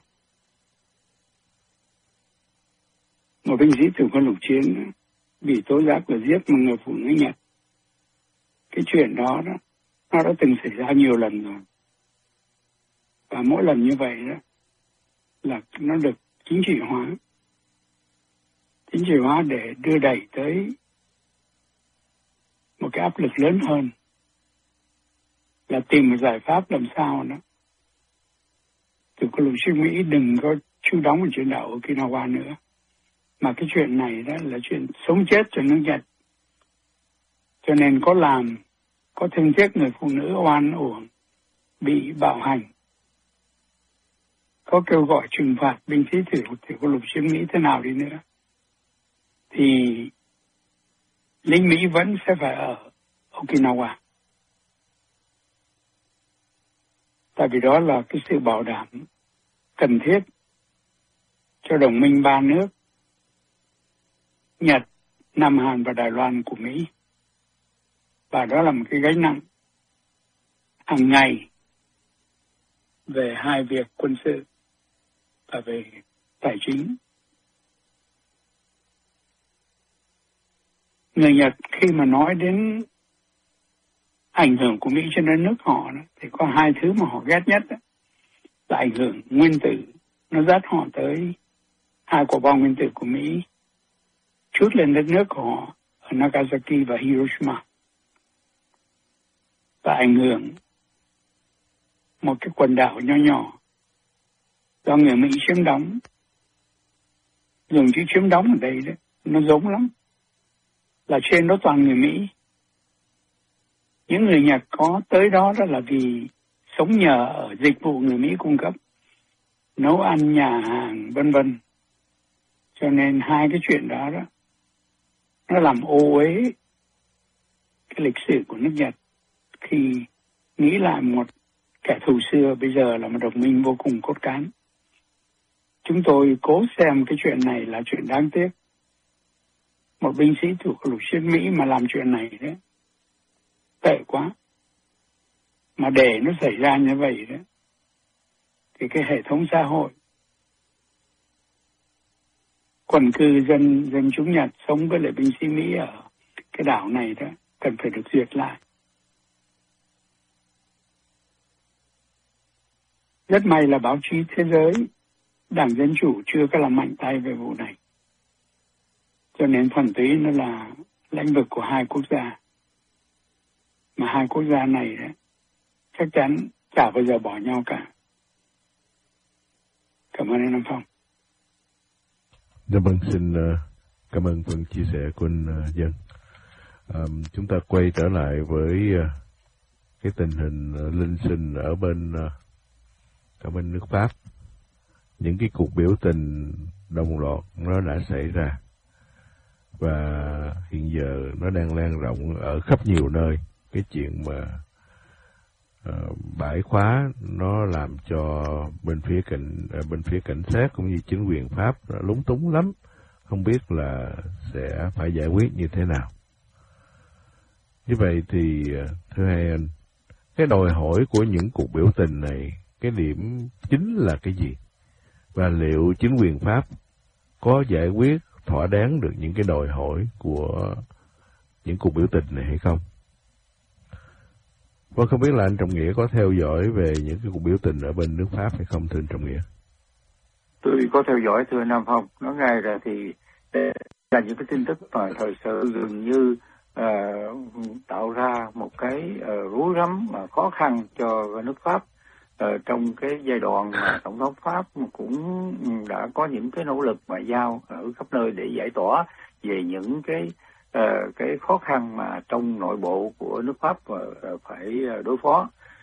Một binh sĩ từ quân lục chiến bị tố giác là giết một người phụ nữ Nhật. Cái chuyện đó đó nó đã từng xảy ra nhiều lần rồi, và mỗi lần như vậy đó là nó được chính trị hóa chính trị hóa để đưa đẩy tới một cái áp lực lớn hơn, là tìm một giải pháp làm sao đó từ quân lục chiến Mỹ đừng có trú đóng ở trên đảo Okinawa nữa, mà cái chuyện này đó là chuyện sống chết cho nước Nhật. Cho nên có làm, có thương tiếc người phụ nữ oan uổng bị bạo hành, có kêu gọi trừng phạt binh sĩ thủy thủy quân lục chiến Mỹ thế nào đi nữa, thì lính Mỹ vẫn sẽ phải ở Okinawa. Tại vì đó là cái sự bảo đảm cần thiết cho đồng minh ba nước Nhật, Nam Hàn và Đài Loan của Mỹ. Và đó là một cái gánh nặng hàng ngày về hai việc quân sự và về tài chính. Người Nhật khi mà nói đến ảnh hưởng của Mỹ trên đất nước họ đó, thì có hai thứ mà họ ghét nhất đó, là ảnh hưởng nguyên tử. Nó dắt họ tới hai quả bom nguyên tử của Mỹ trút lên đất nước của họ ở Nagasaki và Hiroshima, và ảnh hưởng một cái quần đảo nhỏ nhỏ do người Mỹ chiếm đóng. Dùng chữ chiếm đóng ở đây đấy, nó giống lắm, là trên đó toàn người Mỹ. Những người Nhật có tới đó đó là vì sống nhờ ở dịch vụ người Mỹ cung cấp, nấu ăn, nhà hàng, vân vân. Cho nên hai cái chuyện đó đó nó làm ô uế cái lịch sử của nước Nhật, khi nghĩ lại một kẻ thù xưa bây giờ là một đồng minh vô cùng cốt cán. Chúng tôi cố xem cái chuyện này là chuyện đáng tiếc. Một binh sĩ thuộc lục chiến Mỹ mà làm chuyện này đấy, tệ quá. Mà để nó xảy ra như vậy đó, thì cái hệ thống xã hội, quần cư dân dân chúng Nhật sống với lại binh sĩ Mỹ ở cái đảo này đó cần phải được duyệt lại. Rất may là báo chí thế giới, Đảng Dân Chủ chưa có làm mạnh tay về vụ này. Cho nên thuần túy nó là lĩnh vực của hai quốc gia. Mà hai quốc gia này đó, chắc chắn chả bao giờ bỏ nhau cả. Cảm ơn anh Nam Phong. Dạ vâng, xin uh, cảm ơn phần chia sẻ của anh uh, Dân. Um, chúng ta quay trở lại với uh, cái tình hình uh, linh sinh ở bên uh, ở bên nước Pháp. Những cái cuộc biểu tình đồng loạt nó đã xảy ra, và hiện giờ nó đang lan rộng ở khắp nhiều nơi. Cái chuyện mà uh, bãi khóa nó làm cho bên phía cảnh uh, bên phía cảnh sát cũng như chính quyền Pháp lúng túng lắm, không biết là sẽ phải giải quyết như thế nào. Như vậy thì uh, thưa hai anh, cái đòi hỏi của những cuộc biểu tình này, cái điểm chính là cái gì? Và liệu chính quyền Pháp có giải quyết thỏa đáng được những cái đòi hỏi của những cuộc biểu tình này hay không? Vâng, không biết là anh Trọng Nghĩa có theo dõi về những cái cuộc biểu tình ở bên nước Pháp hay không, thưa anh Trọng Nghĩa? Tôi có theo dõi, thưa Nam Phong. Nói ngay ra thì là những cái tin tức mà thời sự dường như uh, tạo ra một cái uh, rối rắm mà khó khăn cho nước Pháp. Uh, trong cái giai đoạn mà Tổng thống Pháp cũng đã có những cái nỗ lực ngoại giao ở khắp nơi để giải tỏa về những cái uh, cái khó khăn mà trong nội bộ của nước Pháp uh, phải đối phó.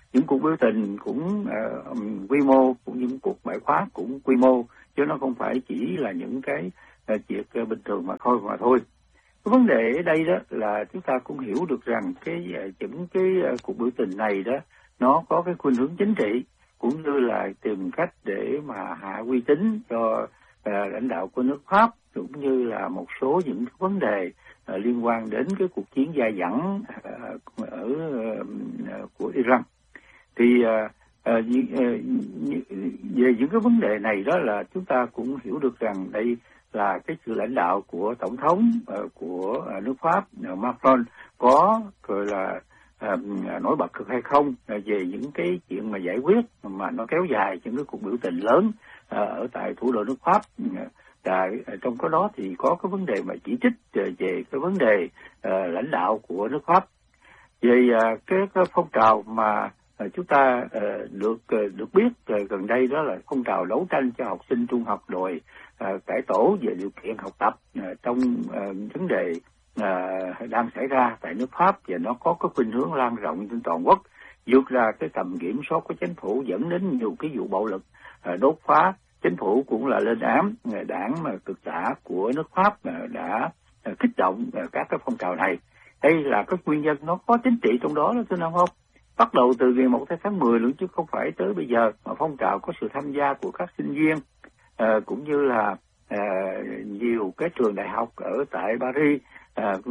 những cuộc biểu tình cũng uh, quy mô, cũng những cuộc bãi khóa cũng quy mô, chứ nó không phải chỉ là những cái uh, việc uh, bình thường mà thôi mà thôi. Cái vấn đề ở đây đó là chúng ta cũng hiểu được rằng cái uh, những cái uh, cuộc biểu tình này đó nó có cái khuynh hướng chính trị, cũng như là tìm cách để mà hạ uy tín cho uh, lãnh đạo của nước Pháp, cũng như là một số những vấn đề uh, liên quan đến cái cuộc chiến dai dẳng uh, ở uh, của Iran. Thì uh, uh, uh, về những cái vấn đề này đó là chúng ta cũng hiểu được rằng đây là cái sự lãnh đạo của tổng thống uh, của uh, nước Pháp uh, Macron có gọi là uh, nổi bật được hay không uh, về những cái chuyện mà giải quyết mà nó kéo dài những cái cuộc biểu tình lớn uh, ở tại thủ đô nước Pháp. Uh, tại uh, trong cái đó thì có cái vấn đề mà chỉ trích uh, về cái vấn đề uh, lãnh đạo của nước Pháp. Về uh, cái, cái phong trào mà uh, chúng ta uh, được uh, được biết uh, gần đây đó là phong trào đấu tranh cho học sinh trung học đòi uh, cải tổ về điều kiện học tập uh, trong uh, vấn đề uh, đang xảy ra tại nước Pháp, và nó có cái khuynh hướng lan rộng trên toàn quốc, vượt ra cái tầm kiểm soát của chính phủ, dẫn đến nhiều cái vụ bạo lực uh, đốt phá. Chính phủ cũng là lên án uh, đảng mà cực tả của nước Pháp uh, đã uh, kích động uh, các cái phong trào này. Đây là cái nguyên nhân nó có chính trị trong đó đó, thưa ông không? Bắt đầu từ ngày một tháng mười luôn chứ không phải tới bây giờ, mà phong trào có sự tham gia của các sinh viên uh, cũng như là uh, nhiều cái trường đại học ở tại Paris uh,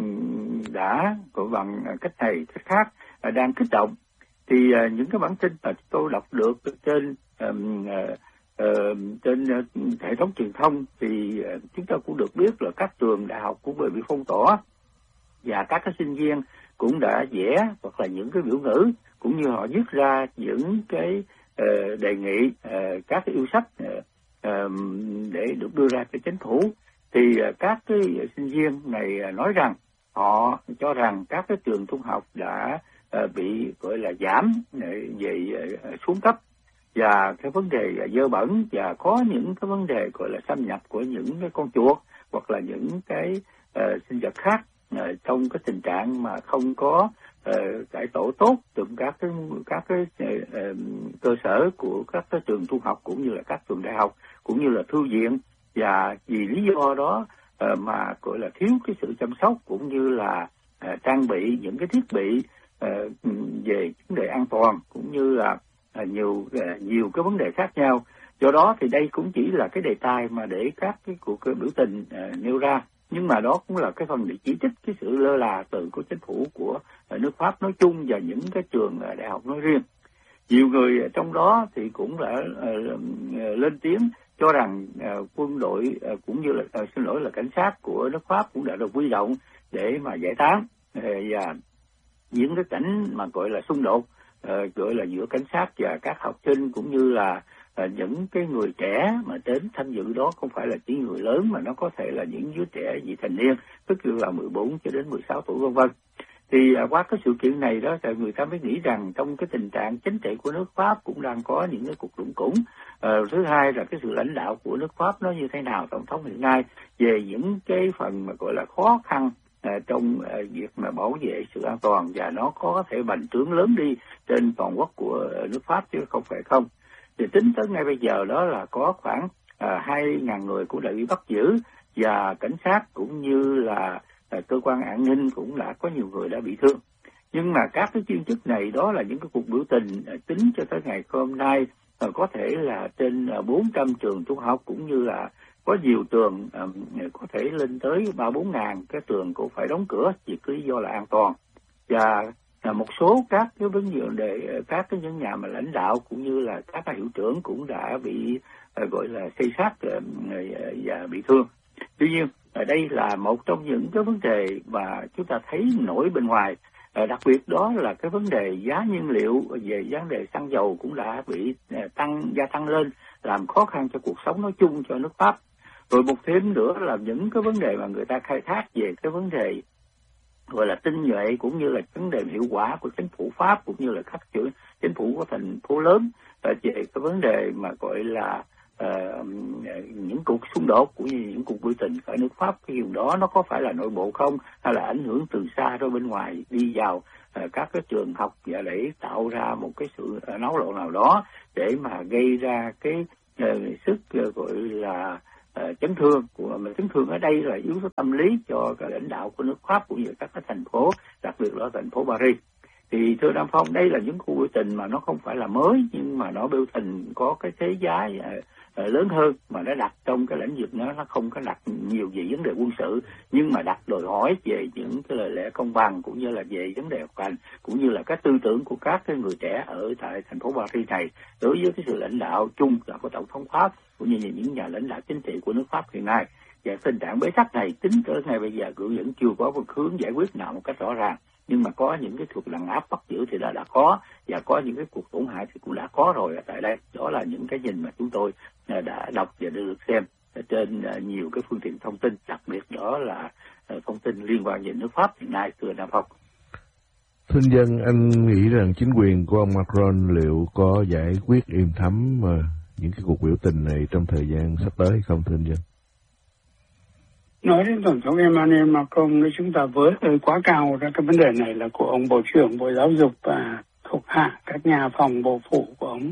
đã có bằng cách này cách khác uh, đang kích động. Thì uh, những cái bản tin mà tôi đọc được trên um, uh, uh, trên uh, hệ thống truyền thông thì uh, chúng ta cũng được biết là các trường đại học cũng bị phong tỏa, và các cái sinh viên cũng đã vẽ hoặc là những cái biểu ngữ, cũng như họ viết ra những cái uh, đề nghị uh, các cái yêu sách uh, uh, để được đưa ra cho chính phủ. Thì uh, các cái sinh viên này uh, nói rằng họ cho rằng các cái trường trung học đã uh, bị gọi là giảm uh, về uh, xuống cấp, và cái vấn đề uh, dơ bẩn, và có những cái vấn đề gọi là xâm nhập của những cái con chuột hoặc là những cái uh, sinh vật khác Uh, trong cái tình trạng mà không có uh, cải tổ tốt từ các cái các cái uh, cơ sở của các cái trường trung học cũng như là các trường đại học cũng như là thư viện, và vì lý do đó uh, mà gọi là thiếu cái sự chăm sóc cũng như là uh, trang bị những cái thiết bị uh, về vấn đề an toàn, cũng như là uh, nhiều uh, nhiều cái vấn đề khác nhau. Do đó thì đây cũng chỉ là cái đề tài mà để các cái cuộc biểu tình uh, nêu ra, nhưng mà đó cũng là cái phần để chỉ trích cái sự lơ là từ của chính phủ của nước Pháp nói chung và những cái trường đại học nói riêng. Nhiều người trong đó thì cũng đã uh, lên tiếng cho rằng uh, quân đội uh, cũng như là uh, xin lỗi là cảnh sát của nước Pháp cũng đã được huy động để mà giải tán, uh, và những cái cảnh mà gọi là xung đột uh, gọi là giữa cảnh sát và các học sinh cũng như là À, những cái người trẻ mà đến tham dự đó không phải là chỉ người lớn, mà nó có thể là những đứa trẻ vị thành niên, tức là mười bốn cho đến mười sáu tuổi vân vân. Thì à, qua cái sự kiện này đó thì người ta mới nghĩ rằng trong cái tình trạng chính trị của nước Pháp cũng đang có những cái cuộc lủng củng. À, thứ hai là cái sự lãnh đạo của nước Pháp nó như thế nào, tổng thống hiện nay về những cái phần mà gọi là khó khăn à, trong à, việc mà bảo vệ sự an toàn, và nó có thể bành trướng lớn đi trên toàn quốc của nước Pháp chứ không phải không. Thì tính tới ngay bây giờ đó là có khoảng à, hai ngàn người cũng đã bị bắt giữ, và cảnh sát cũng như là à, cơ quan an ninh cũng đã có nhiều người đã bị thương. Nhưng mà các cái chuyên chức này đó là những cái cuộc biểu tình à, tính cho tới ngày hôm nay à, có thể là trên à, bốn trăm trường trung học, cũng như là có nhiều trường à, có thể lên tới ba bốn ngàn cái trường cũng phải đóng cửa chỉ cứ lý do là an toàn. Và là một số các cái vấn đề, các cái những nhà mà lãnh đạo cũng như là các cái hiệu trưởng cũng đã bị uh, gọi là xây sát uh, và bị thương. Tuy nhiên ở đây là một trong những cái vấn đề mà chúng ta thấy nổi bên ngoài, uh, đặc biệt đó là cái vấn đề giá nhiên liệu, về vấn đề xăng dầu cũng đã bị uh, tăng gia tăng lên, làm khó khăn cho cuộc sống nói chung cho nước Pháp. Rồi một thêm nữa là những cái vấn đề mà người ta khai thác về cái vấn đề gọi là tinh nhuệ cũng như là vấn đề hiệu quả của chính phủ Pháp cũng như là các chủ chính phủ của thành phố lớn về cái vấn đề mà gọi là uh, những cuộc xung đột cũng như những cuộc biểu tình ở nước Pháp, cái điều đó nó có phải là nội bộ không, hay là ảnh hưởng từ xa ra bên ngoài đi vào các cái trường học và để tạo ra một cái sự náo loạn nào đó để mà gây ra cái uh, sức uh, gọi là uh, chấn thương. Của mà chấn thương ở đây là yếu tố tâm lý cho cái lãnh đạo của nước Pháp cũng như các cái thành phố, đặc biệt là thành phố Paris. Thì thưa Nam Phong, đây là những cuộc biểu tình mà nó không phải là mới, nhưng mà nó biểu tình có cái thế giá uh, lớn hơn, mà nó đặt trong cái lĩnh vực nó nó không có đặt nhiều về vấn đề quân sự, nhưng mà đặt đòi hỏi về những cái lời lẽ công bằng, cũng như là về vấn đề học hành, cũng như là cái tư tưởng của các cái người trẻ ở tại thành phố Paris này đối với cái sự lãnh đạo chung là của tổng thống Pháp cũng như những nhà lãnh đạo chính trị của nước Pháp hiện nay. Và tình trạng bế tắc này tính tới ngày bây giờ cũng vẫn chưa có một hướng giải quyết nào một cách rõ ràng, nhưng mà có những cái cuộc lặng áp bắt giữ thì đã đã có, và có những cái cuộc tổn hại thì cũng đã có rồi ở tại đây. Đó là những cái nhìn mà chúng tôi đã đọc và được xem trên nhiều cái phương tiện thông tin, đặc biệt đó là thông tin liên quan về nước Pháp hiện nay, thưa Nam Phong. Thưa dân, anh nghĩ rằng chính quyền của ông Macron liệu có giải quyết êm thấm mà những cái cuộc biểu tình này trong thời gian sắp tới không, thưa dân? Nói đến Tổng thống Emmanuel Macron, nếu chúng ta với hơi quá cao ra cái vấn đề này là của ông Bộ trưởng Bộ Giáo dục và thuộc hạ các nhà phòng bộ phủ của ông.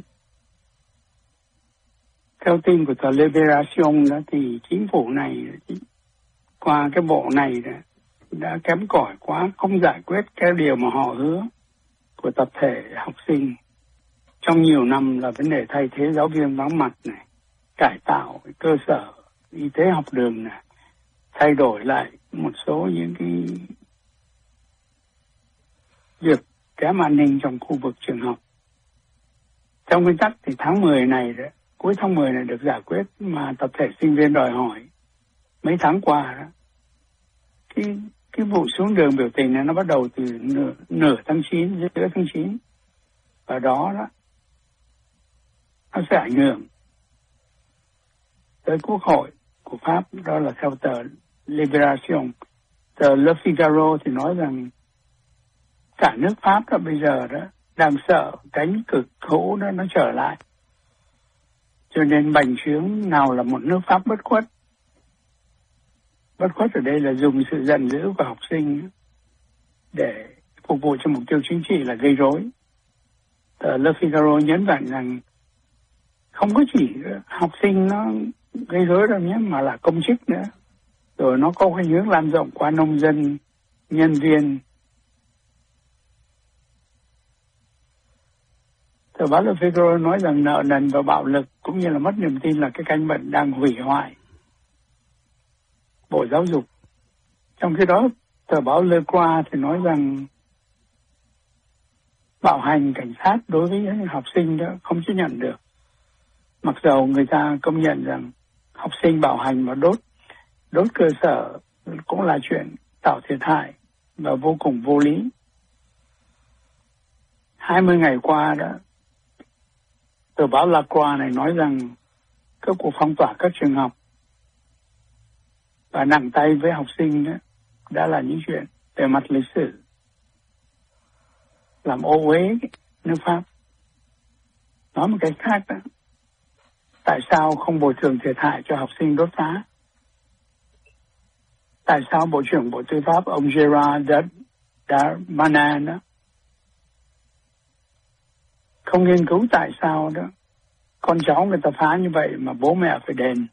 Theo tin của tờ Libération đó thì chính phủ này qua cái bộ này đã, đã kém cỏi quá, không giải quyết cái điều mà họ hứa của tập thể học sinh trong nhiều năm là vấn đề thay thế giáo viên vắng mặt này, cải tạo cơ sở y tế học đường này, thay đổi lại một số những cái việc kém an ninh trong khu vực trường học. Trong nguyên tắc thì tháng mười này đó, cuối tháng mười này được giải quyết, mà tập thể sinh viên đòi hỏi mấy tháng qua đó. Cái, cái vụ xuống đường biểu tình này nó bắt đầu từ nửa, nửa tháng chín, giữa tháng chín. Và đó đó, nó sẽ ảnh hưởng tới Quốc hội của Pháp, đó là theo tờ Libération. Tờ Le Figaro thì nói rằng cả nước Pháp đó bây giờ đó đang sợ cánh cực khổ đó nó trở lại. Cho nên bành trướng nào là một nước Pháp bất khuất. Bất khuất ở đây là dùng sự giận dữ của học sinh để phục vụ cho mục tiêu chính trị là gây rối. Tờ Le Figaro nhấn mạnh rằng không có chỉ học sinh nó gây rối đâu nhé, mà là công chức nữa. Rồi nó có cái hướng lan rộng qua nông dân, nhân viên. Tờ báo Le Figaro nói rằng nợ nần và bạo lực cũng như là mất niềm tin là cái căn bệnh đang hủy hoại Bộ Giáo dục. Trong khi đó, tờ báo Le Croix thì nói rằng bạo hành cảnh sát đối với những học sinh đó không chấp nhận được. Mặc dầu người ta công nhận rằng học sinh bạo hành và đốt đốt cơ sở cũng là chuyện tạo thiệt hại và vô cùng vô lý. hai mươi ngày qua đó, tờ báo La Croix này nói rằng các cuộc phong tỏa các trường học và nặng tay với học sinh đó đã là những chuyện về mặt lịch sử làm ô uế nước Pháp. Nói một cách khác đó, tại sao không bồi thường thiệt hại cho học sinh đốt phá? Tại sao Bộ trưởng Bộ Tư pháp ông Gérald Darmanin đó không nghiên cứu tại sao đó con cháu người ta phá như vậy mà bố mẹ phải đền?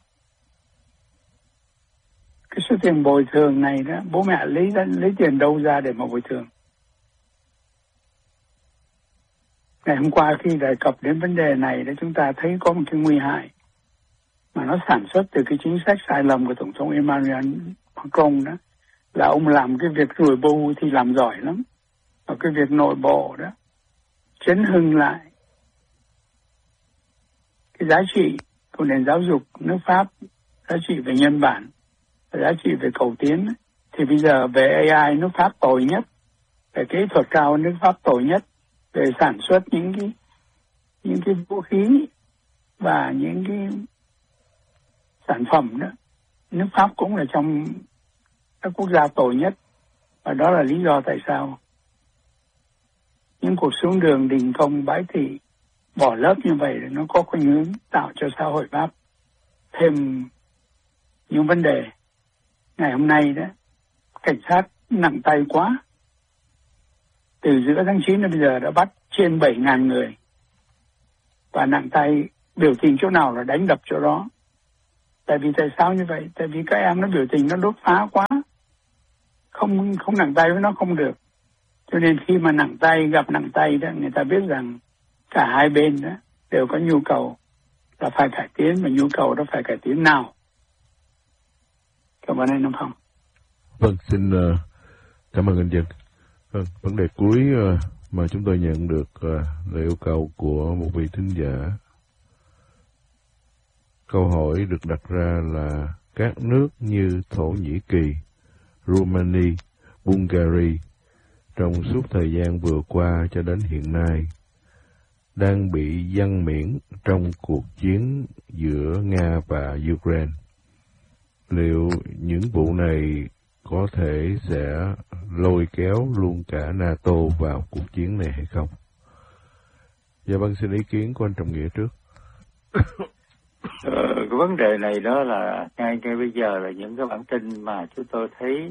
Cái số tiền bồi thường này đó, bố mẹ lấy lấy tiền đâu ra để mà bồi thường? Ngày hôm qua khi đề cập đến vấn đề này đó, chúng ta thấy có một cái nguy hại mà nó sản xuất từ cái chính sách sai lầm của Tổng thống Emmanuel Macron đó, là ông làm cái việc rùi bu thì làm giỏi lắm, và cái việc nội bộ đó chấn hưng lại cái giá trị của nền giáo dục nước Pháp, giá trị về nhân bản, giá trị về cầu tiến. Thì bây giờ về a i nước Pháp tồi nhất, về kỹ thuật cao nước Pháp tồi nhất, về sản xuất những cái những cái vũ khí và những cái sản phẩm đó, nước Pháp cũng là trong các quốc gia tồi nhất. Và đó là lý do tại sao những cuộc xuống đường đình công bãi thị bỏ lớp như vậy nó có khuynh hướng tạo cho xã hội Pháp thêm những vấn đề. Ngày hôm nay đó, cảnh sát nặng tay quá. từ giữa tháng chín đến bây giờ đã bắt trên bảy ngàn người. Và nặng tay biểu tình chỗ nào là đánh đập chỗ đó. Tại vì tại sao như vậy? Tại vì các em nó biểu tình nó đốt phá quá. Không không nặng tay với nó không được. Cho nên khi mà nặng tay gặp nặng tay đó, người ta biết rằng cả hai bên đó đều có nhu cầu là phải cải tiến, mà nhu cầu đó phải cải tiến nào. Cảm ơn anh Nam Phong. Vâng, xin uh, cảm ơn anh Dân. Vâng, vấn đề cuối uh, mà chúng tôi nhận được uh, là yêu cầu của một vị thính giả. Câu hỏi được đặt ra là các nước như Thổ Nhĩ Kỳ, Romania, Bulgaria trong suốt thời gian vừa qua cho đến hiện nay đang bị giăng miễn trong cuộc chiến giữa Nga và Ukraine. Liệu những vụ này có thể sẽ lôi kéo luôn cả NATO vào cuộc chiến này hay không? Dạ vâng, xin ý kiến của anh Trọng Nghĩa trước. Ờ, cái vấn đề này đó là ngay ngay bây giờ là những cái bản tin mà chúng tôi thấy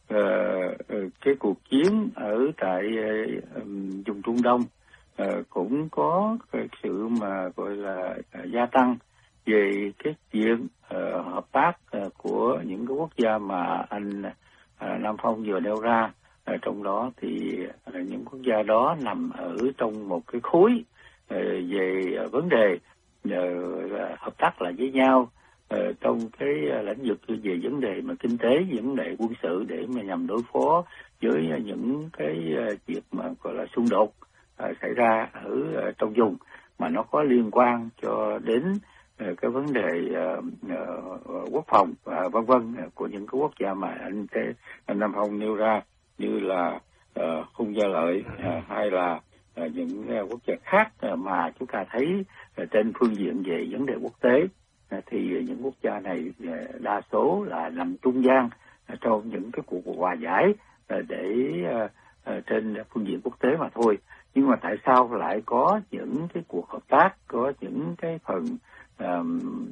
uh, cái cuộc chiến ở tại uh, vùng Trung Đông uh, cũng có cái sự mà gọi là uh, gia tăng về cái chuyện uh, hợp tác uh, của những cái quốc gia mà anh uh, Nam Phong vừa nêu ra. Uh, trong đó thì uh, những quốc gia đó nằm ở trong một cái khối uh, về uh, vấn đề uh, hợp tác lại với nhau uh, trong cái uh, lĩnh vực về vấn đề mà kinh tế, vấn đề quân sự để mà nhằm đối phó với uh, những cái uh, việc mà gọi là xung đột uh, xảy ra ở uh, trong vùng mà nó có liên quan cho đến uh, cái vấn đề uh, uh, quốc phòng và uh, vân vân uh, của những cái quốc gia mà anh, anh Nam Phong nêu ra, như là uh, Hung Gia Lợi uh, hay là uh, những uh, quốc gia khác uh, mà chúng ta thấy uh, trên phương diện về vấn đề quốc tế. Uh, thì những quốc gia này uh, đa số là nằm trung gian uh, trong những cái cuộc hòa giải uh, để uh, uh, trên phương diện quốc tế mà thôi. Nhưng mà tại sao lại có những cái cuộc hợp tác, có những cái phần uh,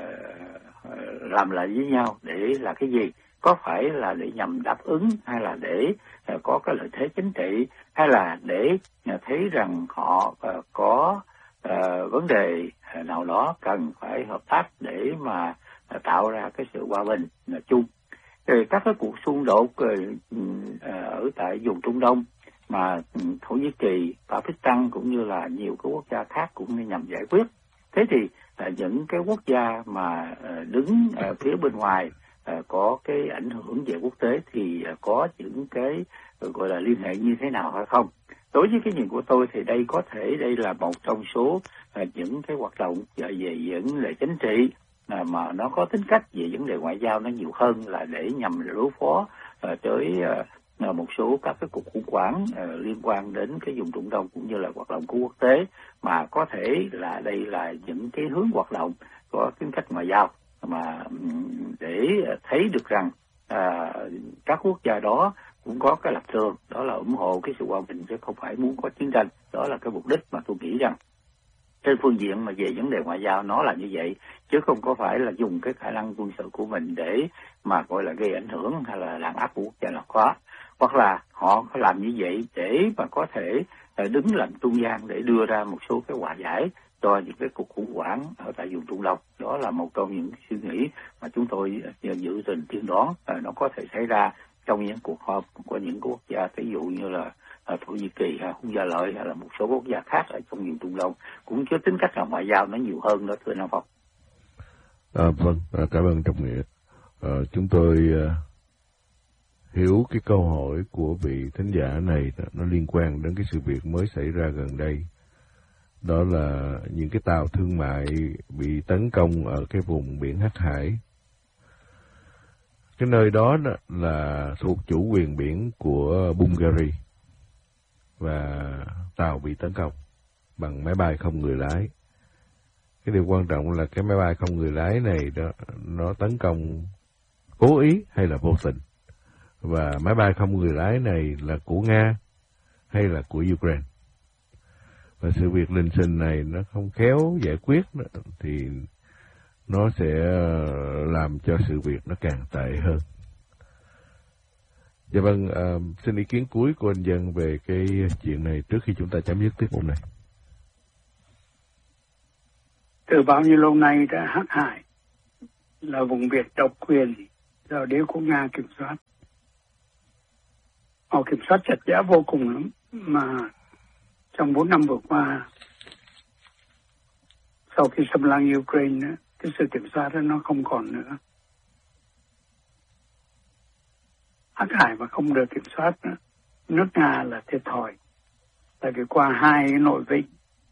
uh, làm lại với nhau để là cái gì? Có phải là để nhằm đáp ứng, hay là để uh, có cái lợi thế chính trị, hay là để uh, thấy rằng họ uh, có uh, vấn đề nào đó cần phải hợp tác để mà uh, tạo ra cái sự hòa bình uh, chung. Thì các cái cuộc xung đột uh, uh, ở tại vùng Trung Đông mà Thổ Nhĩ Kỳ, Pakistan cũng như là nhiều cái quốc gia khác cũng nhằm giải quyết. Thế thì uh, những cái quốc gia mà uh, đứng uh, phía bên ngoài uh, có cái ảnh hưởng về quốc tế thì uh, có những cái uh, gọi là liên hệ như thế nào hay không? Đối với cái nhìn của tôi thì đây có thể đây là một trong số uh, những cái hoạt động về vấn đề chính trị uh, mà nó có tính cách về vấn đề ngoại giao nó nhiều hơn là để nhằm đối phó uh, tới uh, một số các cái cuộc khủng hoảng uh, liên quan đến cái vùng Trung Đông cũng như là hoạt động của quốc tế, mà có thể là đây là những cái hướng hoạt động có tính cách ngoại giao mà để thấy được rằng uh, các quốc gia đó cũng có cái lập trường đó là ủng hộ cái sự hòa bình chứ không phải muốn có chiến tranh. Đó là cái mục đích mà tôi nghĩ rằng trên phương diện mà về vấn đề ngoại giao nó là như vậy, chứ không có phải là dùng cái khả năng quân sự của mình để mà gọi là gây ảnh hưởng hay là đàn áp của quốc gia nào đó. Hoặc là họ có làm như vậy để mà có thể đứng làm trung gian để đưa ra một số cái hòa giải cho những cái cuộc khủng hoảng ở tại vùng Trung Đông. Đó là một trong những suy nghĩ mà chúng tôi dự định tiên đoán nó có thể xảy ra trong những cuộc họp của những quốc gia, ví dụ như là Thổ Nhĩ Kỳ, Hung Gia Lợi hay là một số quốc gia khác ở trong vùng Trung Đông, cũng có tính cách là ngoại giao nó nhiều hơn đó, thưa Nam Phong. À, vâng, à, cảm ơn Trọng Nghĩa. À, chúng tôi à, hiểu cái câu hỏi của vị thính giả này nó liên quan đến cái sự việc mới xảy ra gần đây. Đó là những cái tàu thương mại bị tấn công ở cái vùng biển Hắc Hải. Cái nơi đó là thuộc chủ quyền biển của Bulgaria. Và tàu bị tấn công bằng máy bay không người lái. Cái điều quan trọng là cái máy bay không người lái này đó, nó tấn công cố ý hay là vô tình. Và máy bay không người lái này là của Nga hay là của Ukraine. Và sự việc linh sinh này nó không khéo giải quyết đó, thì nó sẽ làm cho sự việc nó càng tệ hơn. Dạ vâng, uh, xin ý kiến cuối của anh Dân về cái chuyện này trước khi chúng ta chấm dứt tiết mục này. Từ bao nhiêu lâu nay đã Hắc Hải là vùng biển độc quyền do đế quốc Nga kiểm soát. Họ kiểm soát chặt chẽ vô cùng lắm, mà trong bốn năm vừa qua, sau khi xâm lăng Ukraine, cái sự kiểm soát đó nó không còn nữa. Hắc Hải mà không được kiểm soát nữa, nước Nga là thiệt thòi. Tại vì qua hai cái nội vịnh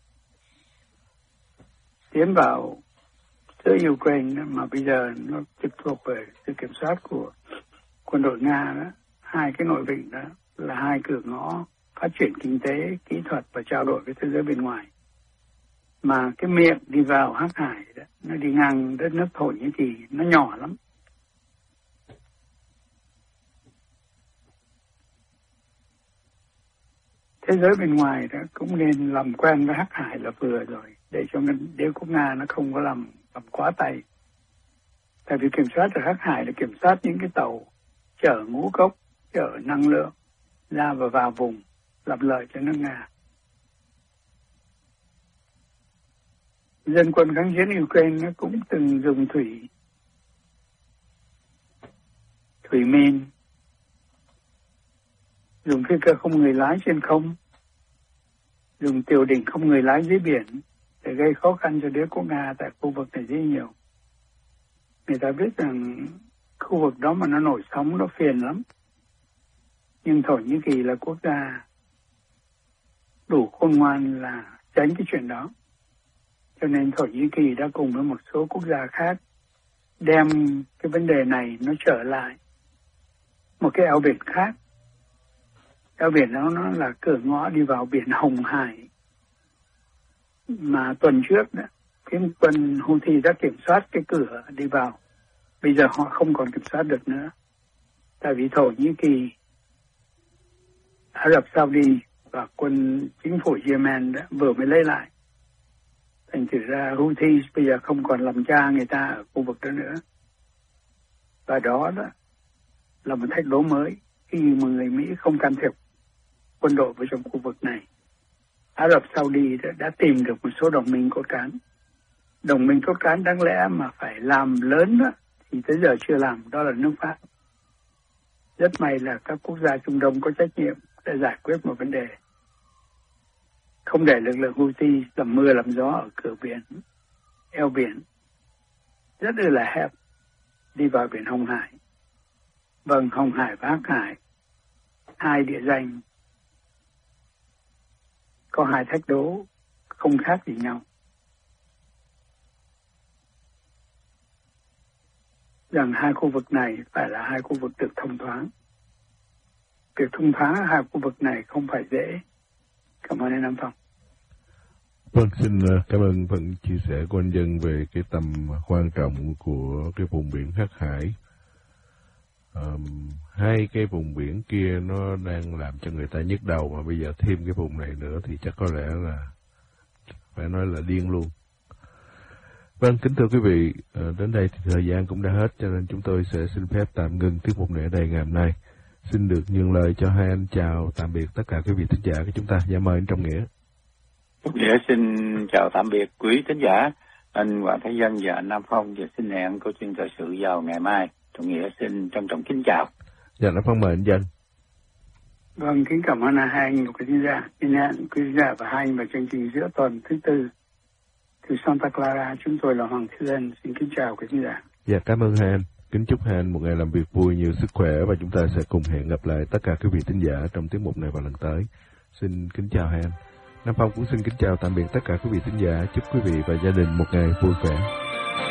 tiến vào giữa Ukraine mà bây giờ nó trực thuộc về sự kiểm soát của quân đội Nga đó, hai cái nội vịnh đó là hai cửa ngõ phát triển kinh tế, kỹ thuật và trao đổi với thế giới bên ngoài. Mà cái miệng đi vào Hắc Hải đó, nó đi ngang đất nước Thổ Nhĩ Kỳ, nó nhỏ lắm. Thế giới bên ngoài đó cũng nên làm quen với Hắc Hải là vừa rồi, để cho đế quốc Nga nó không có làm, làm quá tay. Tại vì kiểm soát ở Hắc Hải là kiểm soát những cái tàu chở ngũ cốc, chở năng lượng ra và vào vùng, làm lợi cho nước Nga. Dân quân kháng chiến Ukraine nó cũng từng dùng thủy, thủy min, dùng phi cơ không người lái trên không, dùng tiểu đỉnh không người lái dưới biển để gây khó khăn cho đế quốc Nga tại khu vực này rất nhiều. Người ta biết rằng khu vực đó mà nó nổi sóng nó phiền lắm. Nhưng Thổ Nhĩ Kỳ là quốc gia đủ khôn ngoan là tránh cái chuyện đó. Cho nên Thổ Nhĩ Kỳ đã cùng với một số quốc gia khác đem cái vấn đề này nó trở lại một cái eo biển khác. Eo biển đó nó là cửa ngõ đi vào biển Hồng Hải. Mà tuần trước đó, phiến quân Houthi đã kiểm soát cái cửa đi vào. Bây giờ họ không còn kiểm soát được nữa. Tại vì Thổ Nhĩ Kỳ, Ả Rập Saudi và quân chính phủ Yemen đã vừa mới lấy lại. Thành thử ra Houthi bây giờ không còn làm cha người ta ở khu vực đó nữa. Và đó, đó là một thách đố mới khi mà người Mỹ không can thiệp quân đội vào trong khu vực này. Ả Rập Saudi đã, đã tìm được một số đồng minh cốt cán. Đồng minh cốt cán đáng lẽ mà phải làm lớn đó, thì tới giờ chưa làm, đó là nước Pháp. Rất may là các quốc gia Trung Đông có trách nhiệm để giải quyết một vấn đề. Không để lực lượng Houthi làm mưa làm gió ở cửa biển, eo biển, rất là hẹp, đi vào biển Hồng Hải. Vâng, Hồng Hải và Hắc Hải, hai địa danh có hai thách đố không khác gì nhau. Rằng hai khu vực này phải là hai khu vực được thông thoáng. Việc thông thoáng ở hai khu vực này không phải dễ. Cảm ơn anh Nam Phong. Vâng, xin cảm ơn phần chia sẻ của anh Dân về cái tầm quan trọng của cái vùng biển Hắc Hải. Um, hai cái vùng biển kia nó đang làm cho người ta nhức đầu, mà bây giờ thêm cái vùng này nữa thì chắc có lẽ là phải nói là điên luôn. Vâng, kính thưa quý vị, đến đây thì thời gian cũng đã hết, cho nên chúng tôi sẽ xin phép tạm ngừng tiết mục này ở đây ngày hôm nay. Xin được nhường lời cho hai anh chào tạm biệt tất cả quý vị thính giả của chúng ta. Dạ mời anh Trọng Nghĩa. Nghĩa xin chào tạm biệt quý thính giả, anh Hoàng Thái Dân và anh Nam Phong, và xin hẹn câu chuyện thời sự vào ngày mai. Trọng Nghĩa xin trân trọng kính chào. Dạ, Nam Phong mời anh Dân. Vâng, kính cảm ơn hai anh của quý thính giả. Xin hẹn quý thính giả và hai anh vào chương trình giữa tuần thứ tư từ Santa Clara. Chúng tôi là Hoàng Thái Dân. Xin kính chào quý thính giả. Dạ, cảm ơn hai anh. Kính chúc hai anh một ngày làm việc vui, nhiều sức khỏe, và chúng ta sẽ cùng hẹn gặp lại tất cả quý vị thính giả trong tiết mục này vào lần tới. Xin kính chào hai anh. Nam Phong cũng xin kính chào tạm biệt tất cả quý vị thính giả. Chúc quý vị và gia đình một ngày vui vẻ.